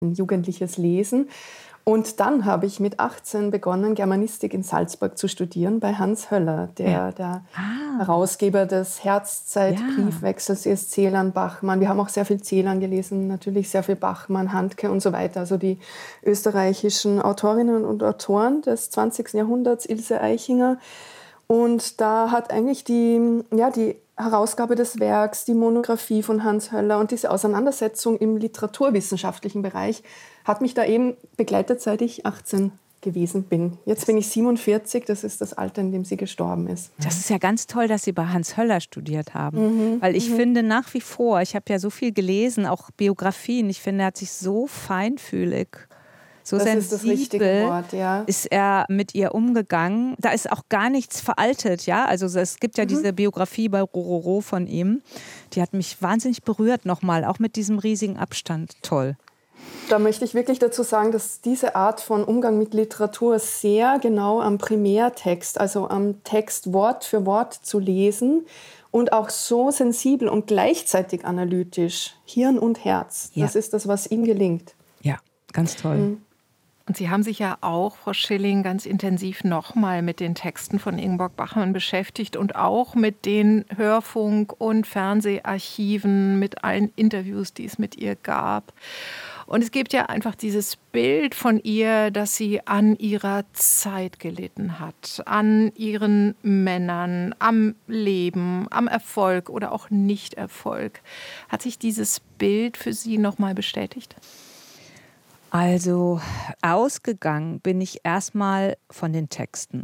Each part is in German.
ein jugendliches Lesen. Und dann habe ich mit 18 begonnen, Germanistik in Salzburg zu studieren bei Hans Höller, der Herausgeber des Herzzeit-Briefwechsels ist Celan, Bachmann. Wir haben auch sehr viel Celan gelesen, natürlich sehr viel Bachmann, Handke und so weiter. Also die österreichischen Autorinnen und Autoren des 20. Jahrhunderts, Ilse Aichinger. Und da hat eigentlich die Herausgabe des Werks, die Monographie von Hans Höller und diese Auseinandersetzung im literaturwissenschaftlichen Bereich hat mich da eben begleitet, seit ich 18 gewesen bin. Jetzt bin ich 47, das ist das Alter, in dem sie gestorben ist. Das ist ja ganz toll, dass Sie bei Hans Höller studiert haben. Weil ich finde nach wie vor, ich habe ja so viel gelesen, auch Biografien, ich finde, er hat sich so feinfühlig, so das sensibel ist das richtige Wort, ja. Ist er mit ihr umgegangen. Da ist auch gar nichts veraltet, ja. Also es gibt ja diese Biografie bei Rororo von ihm. Die hat mich wahnsinnig berührt nochmal, auch mit diesem riesigen Abstand. Toll. Da möchte ich wirklich dazu sagen, dass diese Art von Umgang mit Literatur sehr genau am Primärtext, also am Text Wort für Wort zu lesen und auch so sensibel und gleichzeitig analytisch, Hirn und Herz. Ja. Das ist das, was ihm gelingt. Ja, ganz toll. Und Sie haben sich ja auch, Frau Schilling, ganz intensiv nochmal mit den Texten von Ingeborg Bachmann beschäftigt und auch mit den Hörfunk- und Fernseharchiven, mit allen Interviews, die es mit ihr gab. Und es gibt ja einfach dieses Bild von ihr, dass sie an ihrer Zeit gelitten hat, an ihren Männern, am Leben, am Erfolg oder auch Nichterfolg. Hat sich dieses Bild für Sie nochmal bestätigt? Also ausgegangen bin ich erstmal von den Texten,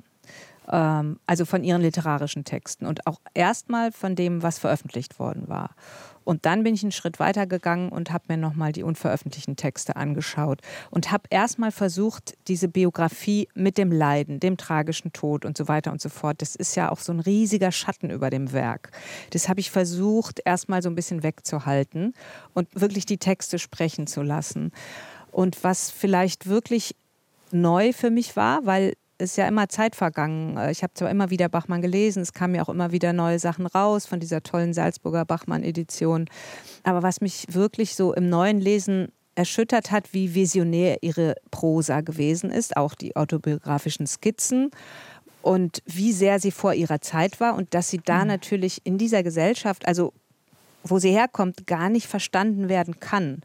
also von ihren literarischen Texten und auch erstmal von dem, was veröffentlicht worden war. Und dann bin ich einen Schritt weiter gegangen und habe mir nochmal die unveröffentlichten Texte angeschaut und habe erstmal versucht, diese Biografie mit dem Leiden, dem tragischen Tod und so weiter und so fort, das ist ja auch so ein riesiger Schatten über dem Werk. Das habe ich versucht, erstmal so ein bisschen wegzuhalten und wirklich die Texte sprechen zu lassen. Und was vielleicht wirklich neu für mich war, weil es ist ja immer Zeit vergangen. Ich habe zwar immer wieder Bachmann gelesen, es kamen ja auch immer wieder neue Sachen raus von dieser tollen Salzburger Bachmann-Edition. Aber was mich wirklich so im neuen Lesen erschüttert hat, wie visionär ihre Prosa gewesen ist, auch die autobiografischen Skizzen und wie sehr sie vor ihrer Zeit war und dass sie da natürlich in dieser Gesellschaft, also wo sie herkommt, gar nicht verstanden werden kann.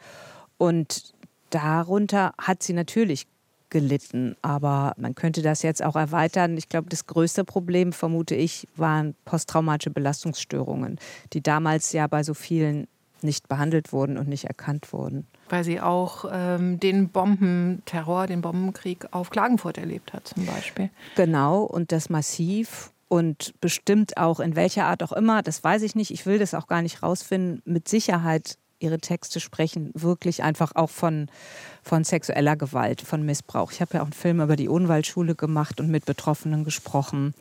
Und darunter hat sie natürlich gelitten, aber man könnte das jetzt auch erweitern. Ich glaube, das größte Problem, vermute ich, waren posttraumatische Belastungsstörungen, die damals ja bei so vielen nicht behandelt wurden und nicht erkannt wurden. Weil sie auch den Bombenterror, den Bombenkrieg auf Klagenfurt erlebt hat zum Beispiel. Genau, und das massiv und bestimmt auch in welcher Art auch immer, das weiß ich nicht, ich will das auch gar nicht rausfinden, mit Sicherheit ihre Texte sprechen wirklich einfach auch von sexueller Gewalt, von Missbrauch. Ich habe ja auch einen Film über die Odenwaldschule gemacht und mit Betroffenen gesprochen.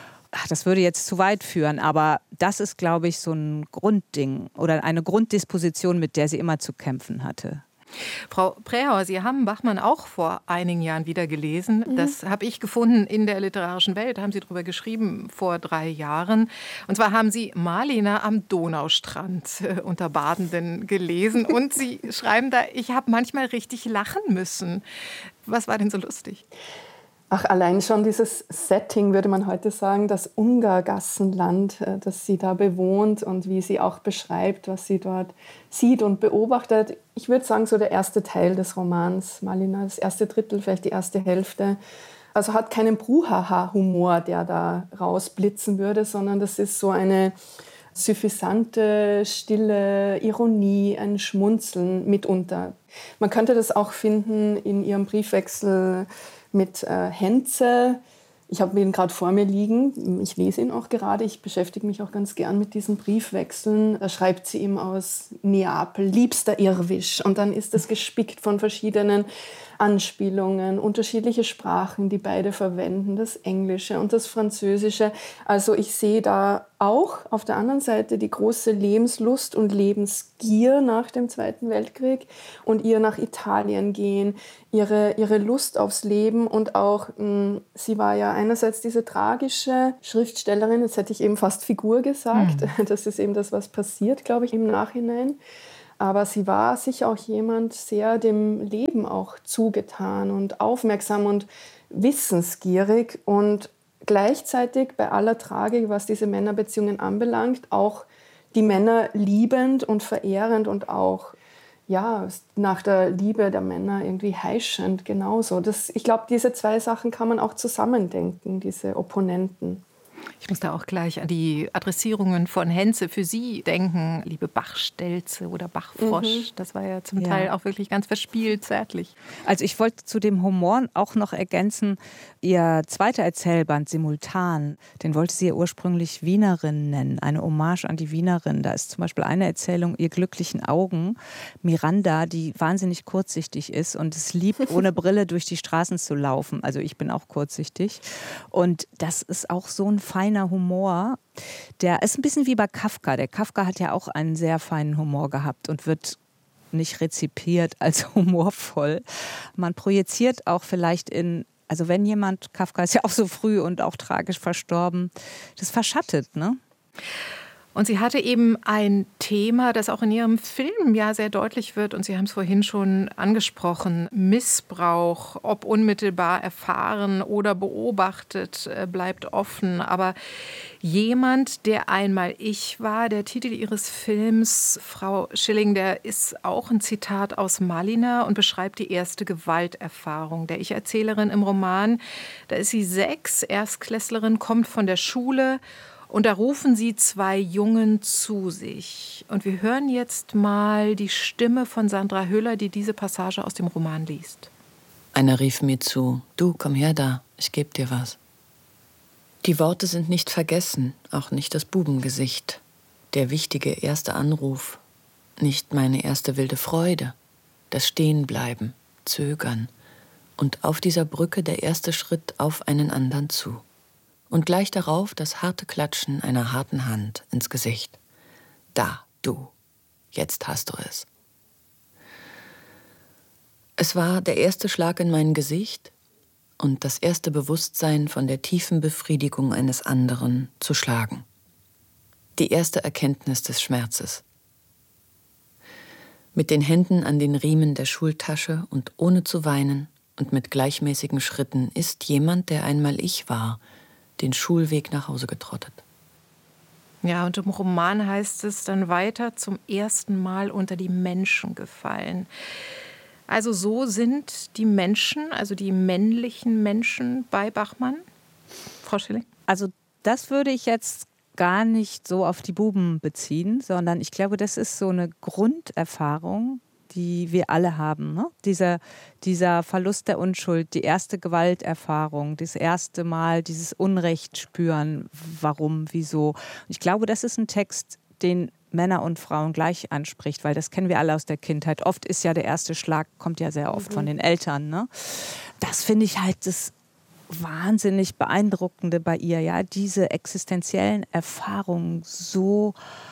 Das würde jetzt zu weit führen, aber das ist, glaube ich, so ein Grundding oder eine Grunddisposition, mit der sie immer zu kämpfen hatte. Frau Prähauer, Sie haben Bachmann auch vor einigen Jahren wieder gelesen. Das habe ich gefunden in der literarischen Welt. Da haben Sie darüber geschrieben vor 3 Jahren. Und zwar haben Sie Marlina am Donaustrand unter Badenden gelesen. Und Sie schreiben da, ich habe manchmal richtig lachen müssen. Was war denn so lustig? Ach, allein schon dieses Setting, würde man heute sagen, das Ungargassenland, das sie da bewohnt und wie sie auch beschreibt, was sie dort sieht und beobachtet. Ich würde sagen, so der erste Teil des Romans, Marlina, das erste Drittel, vielleicht die erste Hälfte. Also hat keinen Bruhaha-Humor, der da rausblitzen würde, sondern das ist so eine suffisante, stille Ironie, ein Schmunzeln mitunter. Man könnte das auch finden in ihrem Briefwechsel mit Henze. Ich habe ihn gerade vor mir liegen. Ich lese ihn auch gerade. Ich beschäftige mich auch ganz gern mit diesen Briefwechseln. Da schreibt sie ihm aus Neapel, liebster Irrwisch. Und dann ist es gespickt von verschiedenen Anspielungen, unterschiedliche Sprachen, die beide verwenden, das Englische und das Französische. Also ich sehe da auch auf der anderen Seite die große Lebenslust und Lebensgier nach dem Zweiten Weltkrieg und ihr nach Italien gehen, ihre Lust aufs Leben und auch, sie war ja einerseits diese tragische Schriftstellerin, jetzt hätte ich eben fast Figur gesagt, das ist eben das, was passiert, glaube ich, im Nachhinein. Aber sie war sicher auch jemand sehr dem Leben auch zugetan und aufmerksam und wissensgierig und gleichzeitig bei aller Tragik, was diese Männerbeziehungen anbelangt, auch die Männer liebend und verehrend und auch nach der Liebe der Männer irgendwie heischend genauso. Ich glaube, diese zwei Sachen kann man auch zusammendenken, diese Opponenten. Ich muss da auch gleich an die Adressierungen von Henze für Sie denken, liebe Bachstelze oder Bachfrosch. Das war ja zum Teil auch wirklich ganz verspielt, zärtlich. Also ich wollte zu dem Humor auch noch ergänzen, ihr zweiter Erzählband Simultan, den wollte sie ja ursprünglich Wienerin nennen, eine Hommage an die Wienerin. Da ist zum Beispiel eine Erzählung, ihr glücklichen Augen, Miranda, die wahnsinnig kurzsichtig ist und es liebt, ohne Brille durch die Straßen zu laufen. Also ich bin auch kurzsichtig. Und das ist auch so ein feiner Humor, der ist ein bisschen wie bei Kafka. Der Kafka hat ja auch einen sehr feinen Humor gehabt und wird nicht rezipiert als humorvoll. Man projiziert auch vielleicht also wenn jemand, Kafka ist ja auch so früh und auch tragisch verstorben, das verschattet, ne? Und sie hatte eben ein Thema, das auch in ihrem Film ja sehr deutlich wird. Und Sie haben es vorhin schon angesprochen. Missbrauch, ob unmittelbar erfahren oder beobachtet, bleibt offen. Aber jemand, der einmal ich war, der Titel Ihres Films, Frau Schilling, der ist auch ein Zitat aus Malina und beschreibt die erste Gewalterfahrung der Ich-Erzählerin im Roman. Da ist sie 6, Erstklässlerin, kommt von der Schule. Und da rufen sie 2 Jungen zu sich. Und wir hören jetzt mal die Stimme von Sandra Hüller, die diese Passage aus dem Roman liest. Einer rief mir zu: Du, komm her da, ich geb dir was. Die Worte sind nicht vergessen, auch nicht das Bubengesicht. Der wichtige erste Anruf, nicht meine erste wilde Freude. Das Stehenbleiben, Zögern und auf dieser Brücke der erste Schritt auf einen anderen zu. Und gleich darauf das harte Klatschen einer harten Hand ins Gesicht. Da, du, jetzt hast du es. Es war der erste Schlag in mein Gesicht und das erste Bewusstsein von der tiefen Befriedigung eines anderen zu schlagen. Die erste Erkenntnis des Schmerzes. Mit den Händen an den Riemen der Schultasche und ohne zu weinen und mit gleichmäßigen Schritten ist jemand, der einmal ich war, den Schulweg nach Hause getrottet. Ja, und im Roman heißt es dann weiter, zum ersten Mal unter die Menschen gefallen. Also so sind die Menschen, also die männlichen Menschen bei Bachmann? Frau Schilling? Also das würde ich jetzt gar nicht so auf die Buben beziehen, sondern ich glaube, das ist so eine Grunderfahrung, die wir alle haben. Ne? Dieser Verlust der Unschuld, die erste Gewalterfahrung, das erste Mal dieses Unrecht spüren, warum, wieso. Ich glaube, das ist ein Text, den Männer und Frauen gleich anspricht, weil das kennen wir alle aus der Kindheit. Oft ist ja der erste Schlag, kommt ja sehr oft von den Eltern. Ne? Das finde ich halt das wahnsinnig Beeindruckende bei ihr, ja, diese existenziellen Erfahrungen so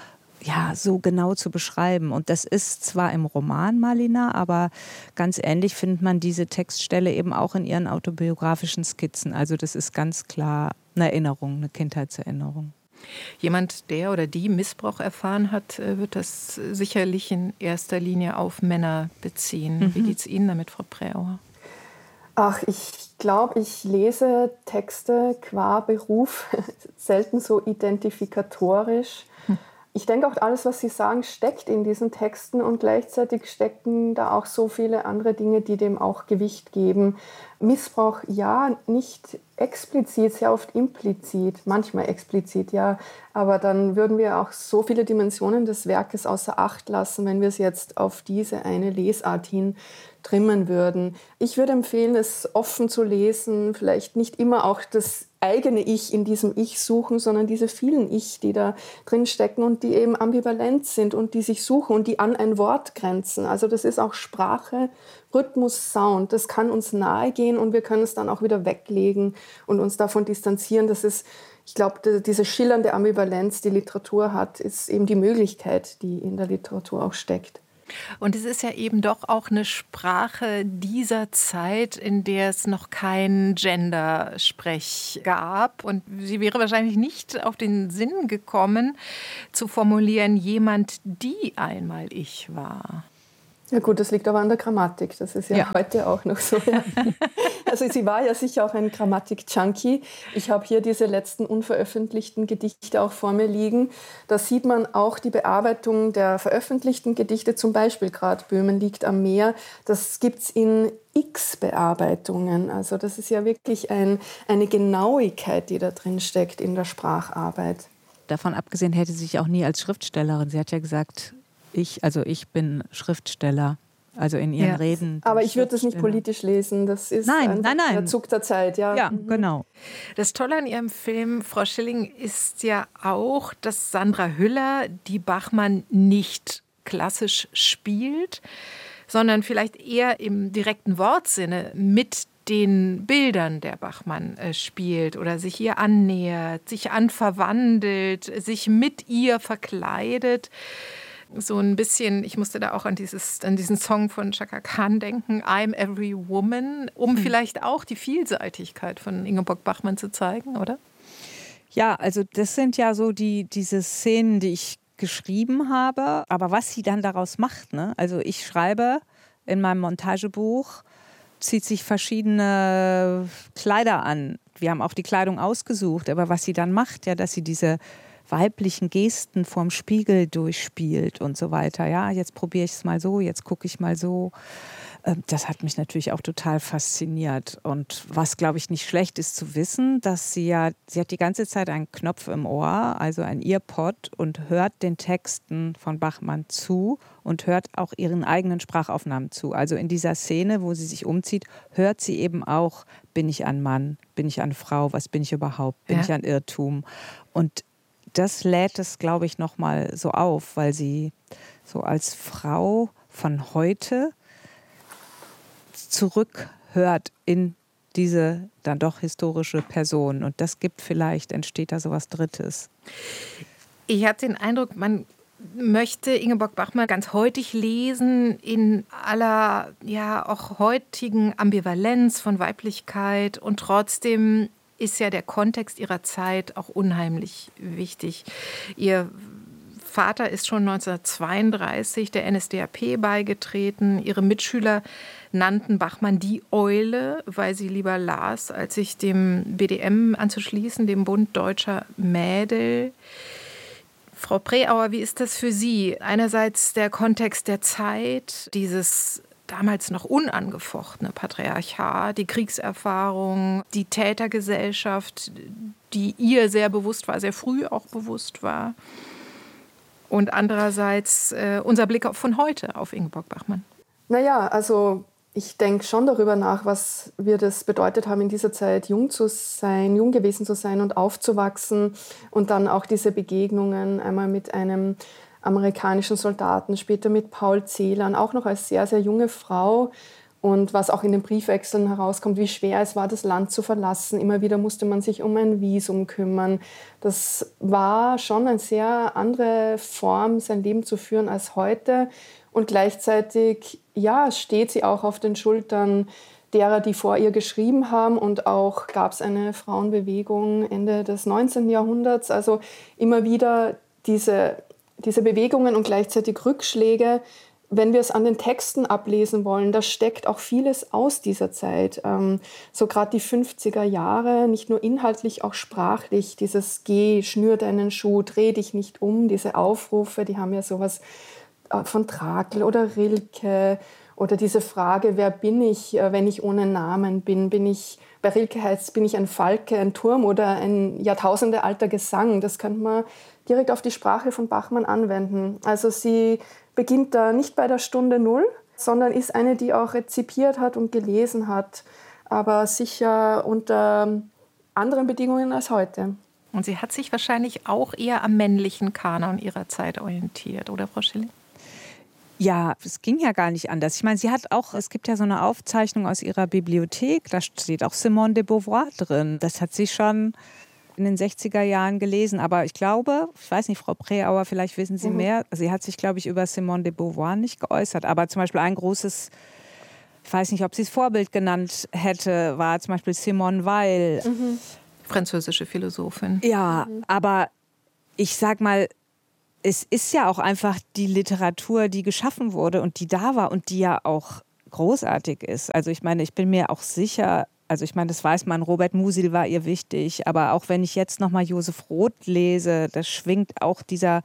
genau zu beschreiben. Und das ist zwar im Roman Malina, aber ganz ähnlich findet man diese Textstelle eben auch in ihren autobiografischen Skizzen. Also das ist ganz klar eine Erinnerung, eine Kindheitserinnerung. Jemand, der oder die Missbrauch erfahren hat, wird das sicherlich in erster Linie auf Männer beziehen. Wie geht es Ihnen damit, Frau Präauer? Ach, ich glaube, ich lese Texte qua Beruf selten so identifikatorisch. Ich denke auch, alles, was Sie sagen, steckt in diesen Texten und gleichzeitig stecken da auch so viele andere Dinge, die dem auch Gewicht geben. Missbrauch, ja, nicht explizit, sehr oft implizit, manchmal explizit, ja. Aber dann würden wir auch so viele Dimensionen des Werkes außer Acht lassen, wenn wir es jetzt auf diese eine Lesart hin trimmen würden. Ich würde empfehlen, es offen zu lesen, vielleicht nicht immer auch das eigene Ich in diesem Ich suchen, sondern diese vielen Ich, die da drin stecken und die eben ambivalent sind und die sich suchen und die an ein Wort grenzen. Also das ist auch Sprache, Rhythmus, Sound. Das kann uns nahe gehen und wir können es dann auch wieder weglegen und uns davon distanzieren. Das ist, ich glaube, diese schillernde Ambivalenz, die Literatur hat, ist eben die Möglichkeit, die in der Literatur auch steckt. Und es ist ja eben doch auch eine Sprache dieser Zeit, in der es noch kein Gendersprech gab. Und sie wäre wahrscheinlich nicht auf den Sinn gekommen, zu formulieren, jemand, die einmal ich war. Ja gut, das liegt aber an der Grammatik. Das ist ja heute auch noch so. Ja. Also sie war ja sicher auch ein Grammatik-Junkie. Ich habe hier diese letzten unveröffentlichten Gedichte auch vor mir liegen. Da sieht man auch die Bearbeitung der veröffentlichten Gedichte, zum Beispiel gerade Böhmen liegt am Meer. Das gibt es in x Bearbeitungen. Also das ist ja wirklich eine Genauigkeit, die da drin steckt in der Spracharbeit. Davon abgesehen hätte sie sich auch nie als Schriftstellerin, sie hat ja gesagt, ich bin Schriftsteller, also in ihren Reden. Aber ich würde das nicht politisch lesen, das ist nein. der Zug der Zeit. Ja, genau. Das Tolle an Ihrem Film, Frau Schilling, ist ja auch, dass Sandra Hüller die Bachmann nicht klassisch spielt, sondern vielleicht eher im direkten Wortsinne mit den Bildern der Bachmann spielt oder sich ihr annähert, sich anverwandelt, sich mit ihr verkleidet. So ein bisschen, ich musste da auch an diesen Song von Chaka Khan denken, I'm Every Woman, um vielleicht auch die Vielseitigkeit von Ingeborg Bachmann zu zeigen, oder? Ja, also das sind ja so diese Szenen, die ich geschrieben habe. Aber was sie dann daraus macht, ne? Also ich schreibe in meinem Montagebuch, zieht sich verschiedene Kleider an. Wir haben auch die Kleidung ausgesucht, aber was sie dann macht, ja, dass sie diese weiblichen Gesten vorm Spiegel durchspielt und so weiter. Ja, jetzt probiere ich es mal so, jetzt gucke ich mal so. Das hat mich natürlich auch total fasziniert. Und was, glaube ich, nicht schlecht ist zu wissen, dass sie hat die ganze Zeit einen Knopf im Ohr, also ein Earpod, und hört den Texten von Bachmann zu und hört auch ihren eigenen Sprachaufnahmen zu. Also in dieser Szene, wo sie sich umzieht, hört sie eben auch, bin ich ein Mann, bin ich eine Frau, was bin ich überhaupt, bin ich ein Irrtum? Und das lädt es, glaube ich, noch mal so auf, weil sie so als Frau von heute zurückhört in diese dann doch historische Person. Und das entsteht da so was Drittes. Ich hatte den Eindruck, man möchte Ingeborg Bachmann ganz heutig lesen, in aller, auch heutigen Ambivalenz von Weiblichkeit, und trotzdem ist ja der Kontext ihrer Zeit auch unheimlich wichtig. Ihr Vater ist schon 1932 der NSDAP beigetreten. Ihre Mitschüler nannten Bachmann die Eule, weil sie lieber las, als sich dem BDM anzuschließen, dem Bund Deutscher Mädel. Frau Preauer, wie ist das für Sie? Einerseits der Kontext der Zeit, dieses damals noch unangefochtene Patriarchat, die Kriegserfahrung, die Tätergesellschaft, die ihr sehr bewusst war, sehr früh auch bewusst war. Und andererseits unser Blick von heute auf Ingeborg Bachmann. Naja, also ich denke schon darüber nach, was wir das bedeutet haben, in dieser Zeit jung gewesen zu sein und aufzuwachsen. Und dann auch diese Begegnungen, einmal mit einem amerikanischen Soldaten, später mit Paul Celan, auch noch als sehr, sehr junge Frau. Und was auch in den Briefwechseln herauskommt, wie schwer es war, das Land zu verlassen. Immer wieder musste man sich um ein Visum kümmern. Das war schon eine sehr andere Form, sein Leben zu führen als heute. Und gleichzeitig, steht sie auch auf den Schultern derer, die vor ihr geschrieben haben. Und auch gab es eine Frauenbewegung Ende des 19. Jahrhunderts. Also immer wieder diese Bewegungen und gleichzeitig Rückschläge. Wenn wir es an den Texten ablesen wollen, da steckt auch vieles aus dieser Zeit. So gerade die 50er Jahre, nicht nur inhaltlich, auch sprachlich. Dieses Geh, schnür deinen Schuh, dreh dich nicht um, diese Aufrufe, die haben ja sowas von Trakl oder Rilke. Oder diese Frage, wer bin ich, wenn ich ohne Namen bin? Bei Rilke heißt es, bin ich ein Falke, ein Turm oder ein jahrtausendealter Gesang? Das könnte man direkt auf die Sprache von Bachmann anwenden. Also sie beginnt da nicht bei der Stunde Null, sondern ist eine, die auch rezipiert hat und gelesen hat, aber sicher unter anderen Bedingungen als heute. Und sie hat sich wahrscheinlich auch eher am männlichen Kanon ihrer Zeit orientiert, oder Frau Schilling? Ja, es ging ja gar nicht anders. Ich meine, es gibt ja so eine Aufzeichnung aus ihrer Bibliothek, da steht auch Simone de Beauvoir drin. Das hat sie schon in den 60er Jahren gelesen. Aber ich glaube, ich weiß nicht, Frau Preauer, vielleicht wissen Sie mehr. Sie hat sich, glaube ich, über Simone de Beauvoir nicht geäußert. Aber zum Beispiel ein großes, ich weiß nicht, ob sie es Vorbild genannt hätte, war zum Beispiel Simone Weil. Französische Philosophin. Ja, aber ich sag mal, es ist ja auch einfach die Literatur, die geschaffen wurde und die da war und die ja auch großartig ist. Also ich meine, ich bin mir auch sicher, also ich meine, das weiß man, Robert Musil war ihr wichtig, aber auch wenn ich jetzt nochmal Josef Roth lese, da schwingt auch dieser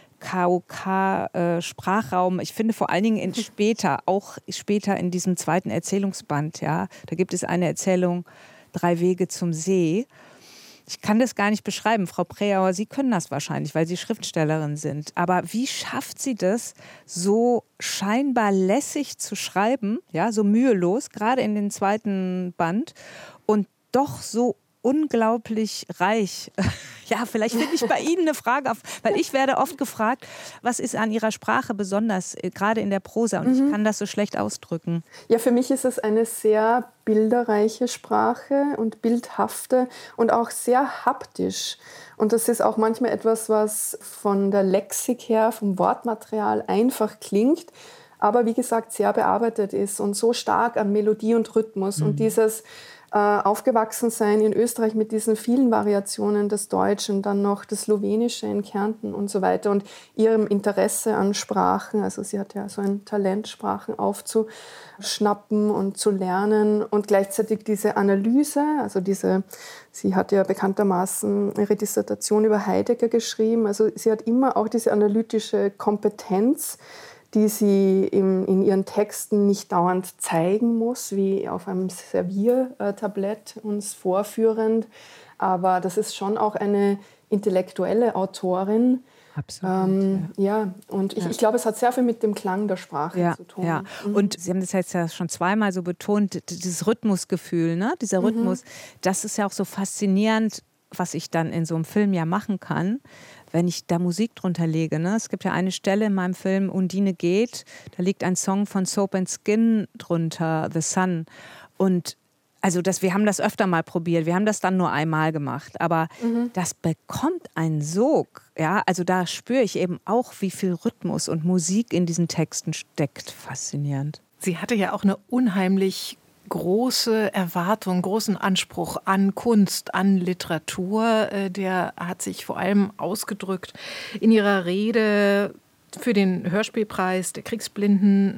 KOK-Sprachraum. Ich finde vor allen Dingen auch später in diesem zweiten Erzählungsband, ja, da gibt es eine Erzählung, 3 Wege zum See. Ich kann das gar nicht beschreiben. Frau Preauer, Sie können das wahrscheinlich, weil Sie Schriftstellerin sind. Aber wie schafft sie das, so scheinbar lässig zu schreiben, ja, so mühelos, gerade in den zweiten Band, und doch so unglaublich reich? Ja, vielleicht finde ich bei Ihnen eine Frage, weil ich werde oft gefragt, was ist an Ihrer Sprache besonders, gerade in der Prosa, und ich kann das so schlecht ausdrücken. Ja, für mich ist es eine sehr bilderreiche Sprache und bildhafte und auch sehr haptisch. Und das ist auch manchmal etwas, was von der Lexik her, vom Wortmaterial einfach klingt, aber wie gesagt sehr bearbeitet ist und so stark an Melodie und Rhythmus. Und dieses aufgewachsen sein in Österreich mit diesen vielen Variationen des Deutschen, dann noch das Slowenische in Kärnten und so weiter und ihrem Interesse an Sprachen. Also sie hat ja so ein Talent, Sprachen aufzuschnappen und zu lernen und gleichzeitig diese Analyse, also sie hat ja bekanntermaßen ihre Dissertation über Heidegger geschrieben, also sie hat immer auch diese analytische Kompetenz, die sie in ihren Texten nicht dauernd zeigen muss, wie auf einem Serviertablett uns vorführend. Aber das ist schon auch eine intellektuelle Autorin. Absolut. Ja, und ich glaube, es hat sehr viel mit dem Klang der Sprache zu tun. Ja. Und Sie haben das jetzt ja schon zweimal so betont, dieses Rhythmusgefühl, ne? Dieser Rhythmus, das ist ja auch so faszinierend, was ich dann in so einem Film ja machen kann, wenn ich da Musik drunter lege. Ne? Es gibt ja eine Stelle in meinem Film Undine geht, da liegt ein Song von Soap and Skin drunter, The Sun. Und also wir haben das öfter mal probiert, wir haben das dann nur einmal gemacht, aber das bekommt einen Sog. Ja? Also da spüre ich eben auch, wie viel Rhythmus und Musik in diesen Texten steckt. Faszinierend. Sie hatte ja auch eine unheimlich große Erwartung, großen Anspruch an Kunst, an Literatur. Der hat sich vor allem ausgedrückt in ihrer Rede für den Hörspielpreis der Kriegsblinden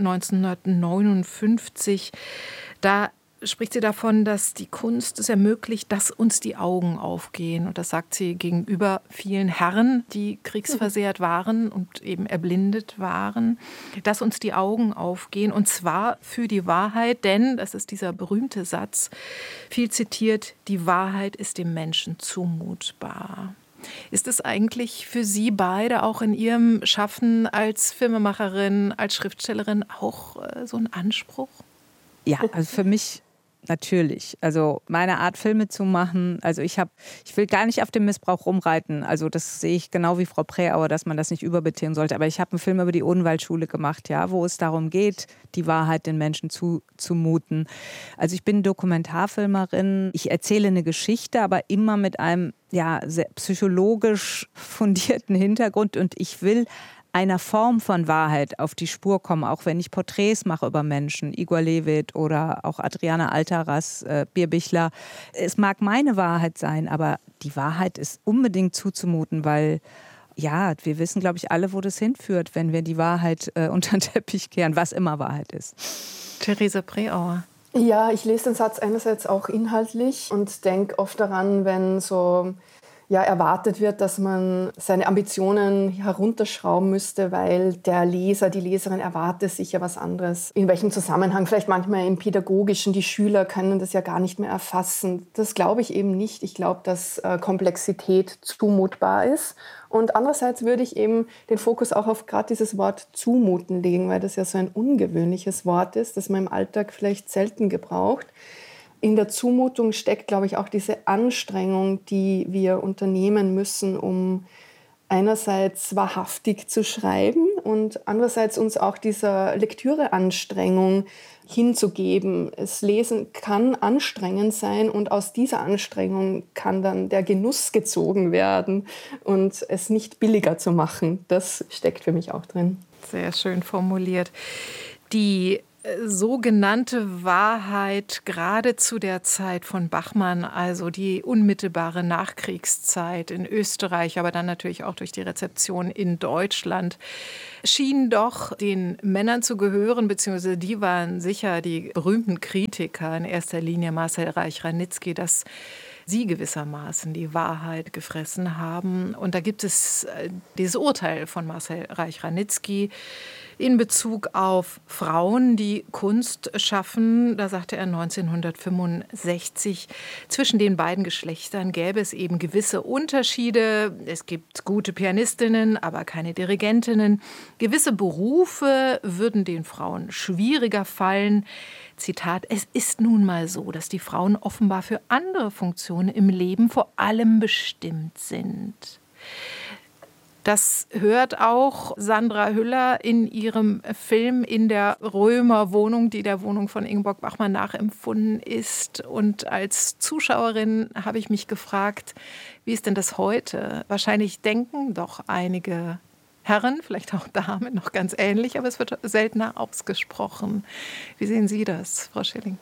1959. Da spricht sie davon, dass die Kunst es ermöglicht, dass uns die Augen aufgehen. Und das sagt sie gegenüber vielen Herren, die kriegsversehrt waren und eben erblindet waren, dass uns die Augen aufgehen. Und zwar für die Wahrheit, denn, das ist dieser berühmte Satz, viel zitiert, die Wahrheit ist dem Menschen zumutbar. Ist es eigentlich für Sie beide auch in Ihrem Schaffen als Filmemacherin, als Schriftstellerin auch so ein Anspruch? Ja, also für mich natürlich. Also meine Art, Filme zu machen, also ich will gar nicht auf dem Missbrauch rumreiten. Also das sehe ich genau wie Frau Preauer, dass man das nicht überbetonen sollte. Aber ich habe einen Film über die Odenwaldschule gemacht, ja, wo es darum geht, die Wahrheit den Menschen zumuten. Also ich bin Dokumentarfilmerin. Ich erzähle eine Geschichte, aber immer mit einem sehr psychologisch fundierten Hintergrund. Und ich will einer Form von Wahrheit auf die Spur kommen, auch wenn ich Porträts mache über Menschen, Igor Levit oder auch Adriana Altaras, Birbichler. Es mag meine Wahrheit sein, aber die Wahrheit ist unbedingt zuzumuten, weil ja, wir wissen, glaube ich, alle, wo das hinführt, wenn wir die Wahrheit unter den Teppich kehren, was immer Wahrheit ist. Theresa Preauer. Ja, ich lese den Satz einerseits auch inhaltlich und denke oft daran, wenn so erwartet wird, dass man seine Ambitionen herunterschrauben müsste, weil der Leser, die Leserin erwartet sich ja was anderes. In welchem Zusammenhang? Vielleicht manchmal im Pädagogischen. Die Schüler können das ja gar nicht mehr erfassen. Das glaube ich eben nicht. Ich glaube, dass Komplexität zumutbar ist. Und andererseits würde ich eben den Fokus auch auf gerade dieses Wort zumuten legen, weil das ja so ein ungewöhnliches Wort ist, das man im Alltag vielleicht selten gebraucht. In der Zumutung steckt, glaube ich, auch diese Anstrengung, die wir unternehmen müssen, um einerseits wahrhaftig zu schreiben, und andererseits uns auch dieser Lektüreanstrengung hinzugeben. Das Lesen kann anstrengend sein und aus dieser Anstrengung kann dann der Genuss gezogen werden und es nicht billiger zu machen. Das steckt für mich auch drin. Sehr schön formuliert. Die sogenannte Wahrheit gerade zu der Zeit von Bachmann, also die unmittelbare Nachkriegszeit in Österreich, aber dann natürlich auch durch die Rezeption in Deutschland, schien doch den Männern zu gehören, beziehungsweise die waren sicher die berühmten Kritiker, in erster Linie Marcel Reich-Ranitzky, dass sie gewissermaßen die Wahrheit gefressen haben. Und da gibt es dieses Urteil von Marcel Reich-Ranitzky in Bezug auf Frauen, die Kunst schaffen. Da sagte er 1965, zwischen den beiden Geschlechtern gäbe es eben gewisse Unterschiede. Es gibt gute Pianistinnen, aber keine Dirigentinnen. Gewisse Berufe würden den Frauen schwieriger fallen. Zitat, es ist nun mal so, dass die Frauen offenbar für andere Funktionen im Leben vor allem bestimmt sind. Das hört auch Sandra Hüller in ihrem Film in der Römerwohnung, die der Wohnung von Ingeborg Bachmann nachempfunden ist. Und als Zuschauerin habe ich mich gefragt, wie ist denn das heute? Wahrscheinlich denken doch einige Herren, vielleicht auch Damen, noch ganz ähnlich, aber es wird seltener ausgesprochen. Wie sehen Sie das, Frau Schilling?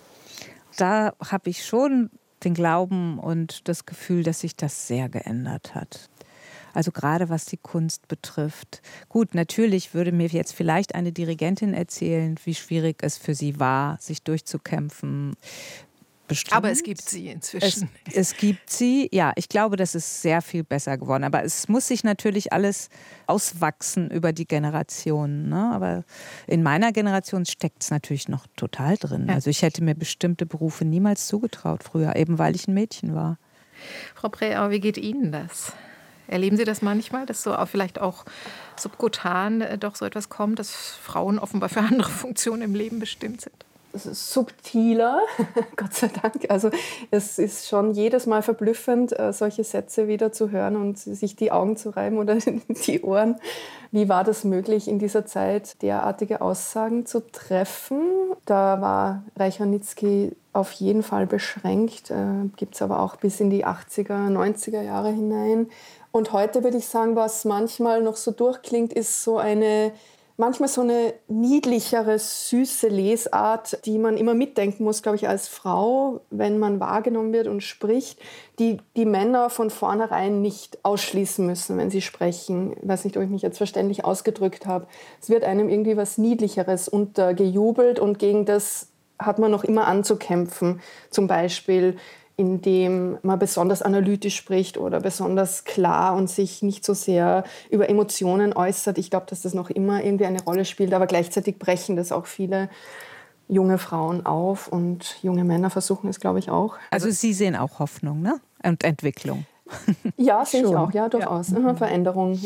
Da habe ich schon den Glauben und das Gefühl, dass sich das sehr geändert hat. Also gerade was die Kunst betrifft. Gut, natürlich würde mir jetzt vielleicht eine Dirigentin erzählen, wie schwierig es für sie war, sich durchzukämpfen. Bestimmt. Aber es gibt sie inzwischen. Es gibt sie, ja. Ich glaube, das ist sehr viel besser geworden. Aber es muss sich natürlich alles auswachsen über die Generationen. Ne? Aber in meiner Generation steckt es natürlich noch total drin. Ja. Also ich hätte mir bestimmte Berufe niemals zugetraut früher, eben weil ich ein Mädchen war. Frau Preauer, wie geht Ihnen das? Erleben Sie das manchmal, dass so auch vielleicht auch subkutan doch so etwas kommt, dass Frauen offenbar für andere Funktionen im Leben bestimmt sind? Es ist subtiler, Gott sei Dank. Also es ist schon jedes Mal verblüffend, solche Sätze wieder zu hören und sich die Augen zu reiben oder die Ohren. Wie war das möglich, in dieser Zeit derartige Aussagen zu treffen? Da war Reich-Ranitzky auf jeden Fall beschränkt, gibt es aber auch bis in die 80er, 90er Jahre hinein. Und heute würde ich sagen, was manchmal noch so durchklingt, ist manchmal so eine niedlichere, süße Lesart, die man immer mitdenken muss, glaube ich, als Frau, wenn man wahrgenommen wird und spricht, die Männer von vornherein nicht ausschließen müssen, wenn sie sprechen. Ich weiß nicht, ob ich mich jetzt verständlich ausgedrückt habe. Es wird einem irgendwie was Niedlicheres untergejubelt und gegen das hat man noch immer anzukämpfen. Zum Beispiel, indem man besonders analytisch spricht oder besonders klar und sich nicht so sehr über Emotionen äußert. Ich glaube, dass das noch immer irgendwie eine Rolle spielt, aber gleichzeitig brechen das auch viele junge Frauen auf und junge Männer versuchen es, glaube ich, auch. Also Sie sehen auch Hoffnung, ne? Und Entwicklung. Ja, sehe ich auch, ja, durchaus. Ja. Veränderung.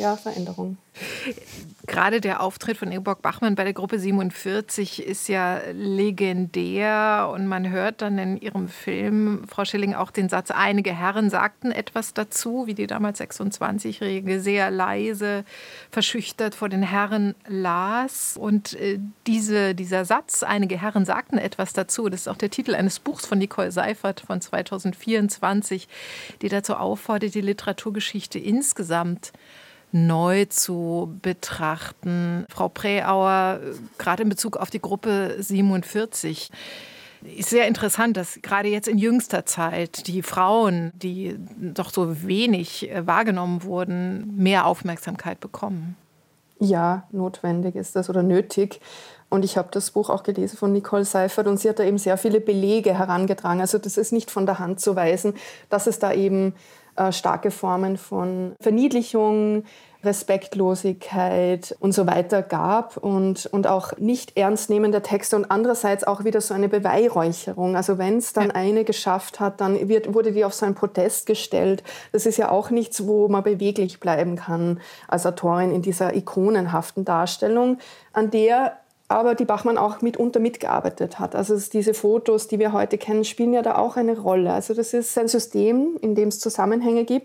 Gerade der Auftritt von Ingeborg Bachmann bei der Gruppe 47 ist ja legendär und man hört dann in Ihrem Film, Frau Schilling, auch den Satz, einige Herren sagten etwas dazu, wie die damals 26-Jährige sehr leise, verschüchtert vor den Herren las. Und dieser Satz, einige Herren sagten etwas dazu, das ist auch der Titel eines Buchs von Nicole Seifert von 2024, die dazu auffordert, die Literaturgeschichte insgesamt neu zu betrachten. Frau Preauer, gerade in Bezug auf die Gruppe 47, ist sehr interessant, dass gerade jetzt in jüngster Zeit die Frauen, die doch so wenig wahrgenommen wurden, mehr Aufmerksamkeit bekommen. Ja, notwendig ist das oder nötig. Und ich habe das Buch auch gelesen von Nicole Seifert und sie hat da eben sehr viele Belege herangetragen. Also das ist nicht von der Hand zu weisen, dass es da eben starke Formen von Verniedlichung, Respektlosigkeit und so weiter gab und auch nicht ernstnehmende Texte und andererseits auch wieder so eine Beweihräucherung. Also wenn es dann eine geschafft hat, dann wurde die auf so einen Protest gestellt. Das ist ja auch nichts, wo man beweglich bleiben kann als Autorin in dieser ikonenhaften Darstellung, an der aber die Bachmann auch mitunter mitgearbeitet hat. Also diese Fotos, die wir heute kennen, spielen ja da auch eine Rolle. Also das ist ein System, in dem es Zusammenhänge gibt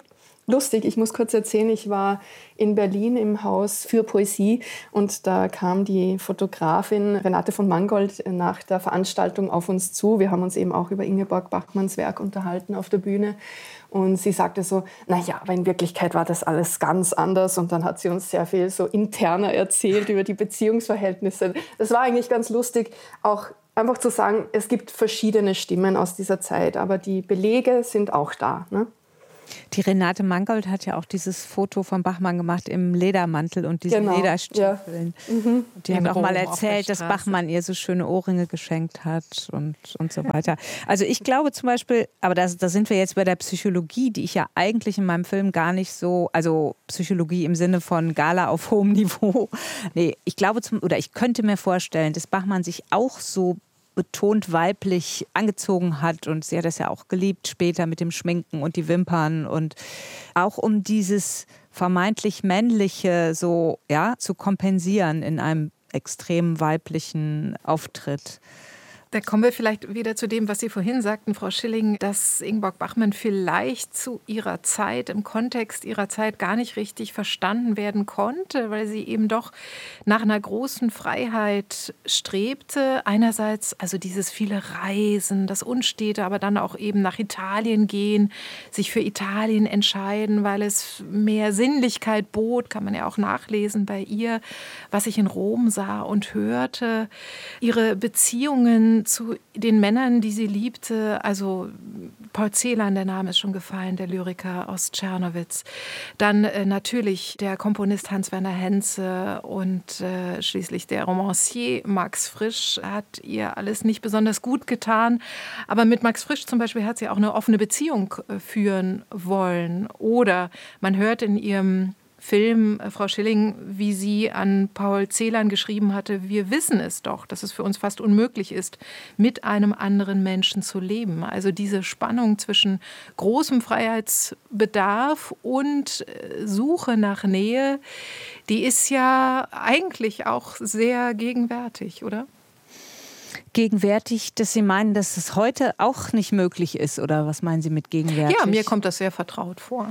Lustig, ich muss kurz erzählen, ich war in Berlin im Haus für Poesie und da kam die Fotografin Renate von Mangold nach der Veranstaltung auf uns zu. Wir haben uns eben auch über Ingeborg Bachmanns Werk unterhalten auf der Bühne und sie sagte so, naja, aber in Wirklichkeit war das alles ganz anders und dann hat sie uns sehr viel so interner erzählt über die Beziehungsverhältnisse. Das war eigentlich ganz lustig, auch einfach zu sagen, es gibt verschiedene Stimmen aus dieser Zeit, aber die Belege sind auch da, ne? Die Renate Mangold hat ja auch dieses Foto von Bachmann gemacht im Ledermantel und diesen Lederstiefeln. Ja. Mhm. Die hat auch mal erzählt, dass Bachmann ihr so schöne Ohrringe geschenkt hat und so weiter. Also ich glaube zum Beispiel, aber da sind wir jetzt bei der Psychologie, die ich ja eigentlich in meinem Film gar nicht so, also Psychologie im Sinne von Gala auf hohem Niveau. Nee, ich glaube, ich könnte mir vorstellen, dass Bachmann sich auch so betont weiblich angezogen hat und sie hat das ja auch geliebt später mit dem Schminken und die Wimpern und auch um dieses vermeintlich männliche so zu kompensieren in einem extrem weiblichen Auftritt. Da kommen wir vielleicht wieder zu dem, was Sie vorhin sagten, Frau Schilling, dass Ingeborg Bachmann vielleicht zu ihrer Zeit, im Kontext ihrer Zeit gar nicht richtig verstanden werden konnte, weil sie eben doch nach einer großen Freiheit strebte. Einerseits also dieses viele Reisen, das Unstete, aber dann auch eben nach Italien gehen, sich für Italien entscheiden, weil es mehr Sinnlichkeit bot, kann man ja auch nachlesen bei ihr, was ich in Rom sah und hörte. Ihre Beziehungen zu den Männern, die sie liebte, also Paul Celan, der Name ist schon gefallen, der Lyriker aus Czernowitz. Dann natürlich der Komponist Hans-Werner Henze und schließlich der Romancier Max Frisch hat ihr alles nicht besonders gut getan. Aber mit Max Frisch zum Beispiel hat sie auch eine offene Beziehung führen wollen. Oder man hört in ihrem Film, Frau Schilling, wie sie an Paul Celan geschrieben hatte, wir wissen es doch, dass es für uns fast unmöglich ist, mit einem anderen Menschen zu leben. Also diese Spannung zwischen großem Freiheitsbedarf und Suche nach Nähe, die ist ja eigentlich auch sehr gegenwärtig, oder? Gegenwärtig, dass Sie meinen, dass es heute auch nicht möglich ist? Oder was meinen Sie mit gegenwärtig? Ja, mir kommt das sehr vertraut vor.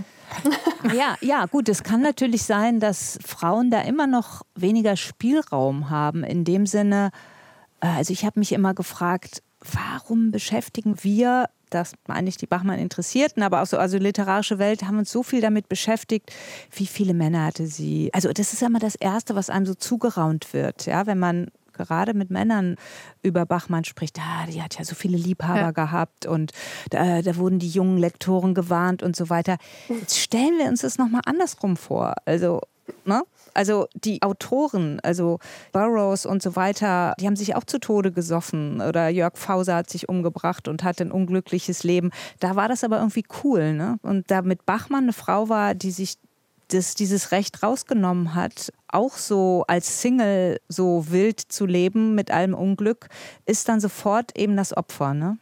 Ja, gut, es kann natürlich sein, dass Frauen da immer noch weniger Spielraum haben. In dem Sinne, also ich habe mich immer gefragt, warum beschäftigen wir, das meine ich die Bachmann-Interessierten, aber auch so, also literarische Welt, haben uns so viel damit beschäftigt, wie viele Männer hatte sie. Also das ist ja immer das Erste, was einem so zugeraunt wird, ja, wenn man gerade mit Männern über Bachmann spricht, die hat ja so viele Liebhaber gehabt und da wurden die jungen Lektoren gewarnt und so weiter. Jetzt stellen wir uns das nochmal andersrum vor. Also, ne? Also die Autoren, also Burroughs und so weiter, die haben sich auch zu Tode gesoffen. Oder Jörg Fauser hat sich umgebracht und hatte ein unglückliches Leben. Da war das aber irgendwie cool, ne? Und da mit Bachmann eine Frau war, die sich dieses Recht rausgenommen hat, auch so als Single so wild zu leben mit allem Unglück, ist dann sofort eben das Opfer, ne?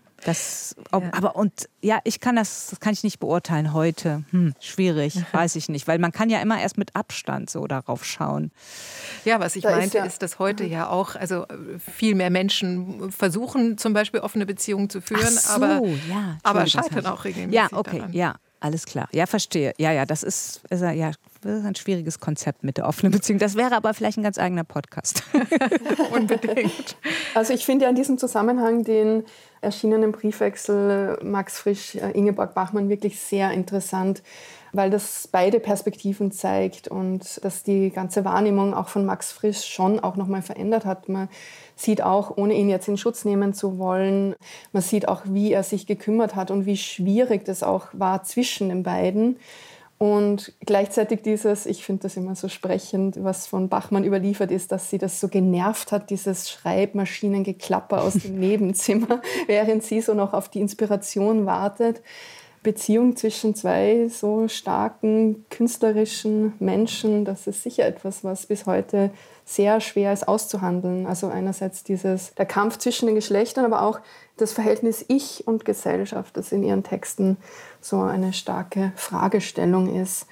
Aber ich kann das kann ich nicht beurteilen heute. Schwierig, weiß ich nicht, weil man kann ja immer erst mit Abstand so darauf schauen. Ja, was ich meinte, ist, dass heute ja auch, also viel mehr Menschen versuchen, zum Beispiel offene Beziehungen zu führen, aber scheitern auch regelmäßig daran. Ja. Alles klar. Ja, verstehe. Ja, das ist ein schwieriges Konzept mit der offenen Beziehung. Das wäre aber vielleicht ein ganz eigener Podcast. Unbedingt. Also ich finde ja in diesem Zusammenhang den erschienenen Briefwechsel Max Frisch, Ingeborg Bachmann wirklich sehr interessant, weil das beide Perspektiven zeigt und dass die ganze Wahrnehmung auch von Max Frisch schon auch nochmal verändert hat. Man sieht auch, ohne ihn jetzt in Schutz nehmen zu wollen, man sieht auch, wie er sich gekümmert hat und wie schwierig das auch war zwischen den beiden. Und gleichzeitig ich finde das immer so sprechend, was von Bachmann überliefert ist, dass sie das so genervt hat, dieses Schreibmaschinengeklapper aus dem Nebenzimmer, während sie so noch auf die Inspiration wartet. Beziehung zwischen zwei so starken künstlerischen Menschen, das ist sicher etwas, was bis heute sehr schwer ist auszuhandeln. Also einerseits der Kampf zwischen den Geschlechtern, aber auch das Verhältnis Ich und Gesellschaft, das in ihren Texten so eine starke Fragestellung ist.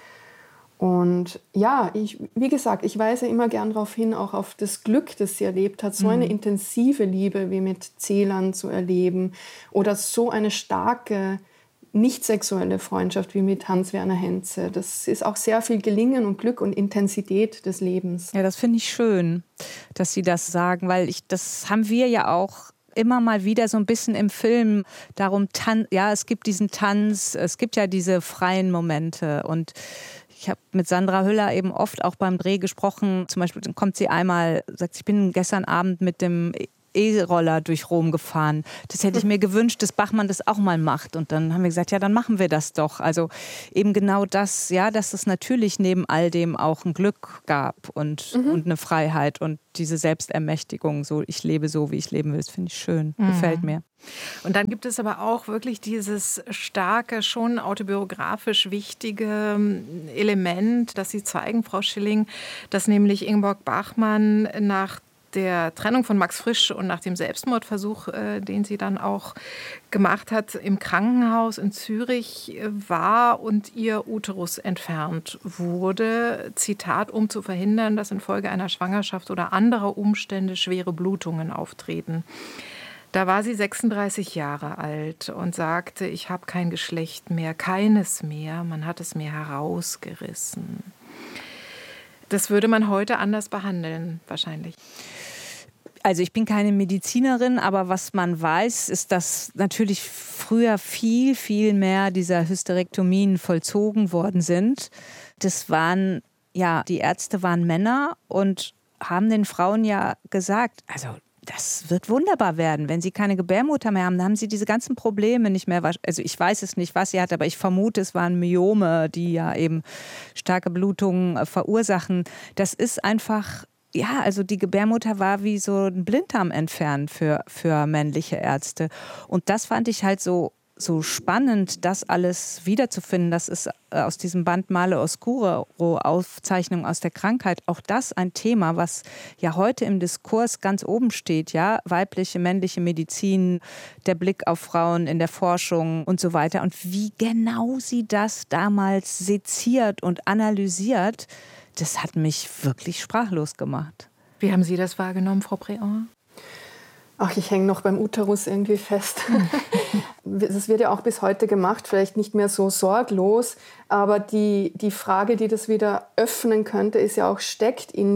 Und ja, wie gesagt, ich weise immer gern darauf hin, auch auf das Glück, das sie erlebt hat, so eine intensive Liebe wie mit Celan zu erleben oder so eine starke nicht sexuelle Freundschaft wie mit Hans-Werner Henze. Das ist auch sehr viel Gelingen und Glück und Intensität des Lebens. Ja, das finde ich schön, dass Sie das sagen, weil das haben wir ja auch immer mal wieder so ein bisschen im Film darum, es gibt diesen Tanz, es gibt ja diese freien Momente und ich habe mit Sandra Hüller eben oft auch beim Dreh gesprochen. Zum Beispiel kommt sie einmal, sagt, ich bin gestern Abend mit dem E-Roller durch Rom gefahren. Das hätte ich mir gewünscht, dass Bachmann das auch mal macht. Und dann haben wir gesagt, ja, dann machen wir das doch. Also eben genau das, ja, dass es natürlich neben all dem auch ein Glück gab und eine Freiheit und diese Selbstermächtigung. So, ich lebe so, wie ich leben will. Das finde ich schön. Gefällt mir. Und dann gibt es aber auch wirklich dieses starke, schon autobiografisch wichtige Element, das Sie zeigen, Frau Schilling, dass nämlich Ingeborg Bachmann nach der Trennung von Max Frisch und nach dem Selbstmordversuch, den sie dann auch gemacht hat, im Krankenhaus in Zürich war und ihr Uterus entfernt wurde, Zitat, um zu verhindern, dass infolge einer Schwangerschaft oder anderer Umstände schwere Blutungen auftreten. Da war sie 36 Jahre alt und sagte, ich habe kein Geschlecht mehr, keines mehr, man hat es mir herausgerissen. Das würde man heute anders behandeln, wahrscheinlich. Also ich bin keine Medizinerin, aber was man weiß, ist, dass natürlich früher viel, viel mehr dieser Hysterektomien vollzogen worden sind. Das waren, ja, die Ärzte waren Männer und haben den Frauen ja gesagt, also das wird wunderbar werden. Wenn Sie keine Gebärmutter mehr haben, dann haben Sie diese ganzen Probleme nicht mehr. Also ich weiß es nicht, was sie hat, aber ich vermute, es waren Myome, die ja eben starke Blutungen verursachen. Das ist einfach, ja, also die Gebärmutter war wie so ein Blinddarm entfernt für männliche Ärzte. Und das fand ich halt so spannend, das alles wiederzufinden. Das ist aus diesem Band Male Oscuro, Aufzeichnung aus der Krankheit, auch das ein Thema, was ja heute im Diskurs ganz oben steht, ja, weibliche, männliche Medizin, der Blick auf Frauen in der Forschung und so weiter. Und wie genau sie das damals seziert und analysiert, das hat mich wirklich sprachlos gemacht. Wie haben Sie das wahrgenommen, Frau Préant? Ach, ich hänge noch beim Uterus irgendwie fest. Das wird ja auch bis heute gemacht, vielleicht nicht mehr so sorglos, aber die Frage, die das wieder öffnen könnte, ist ja auch, steckt im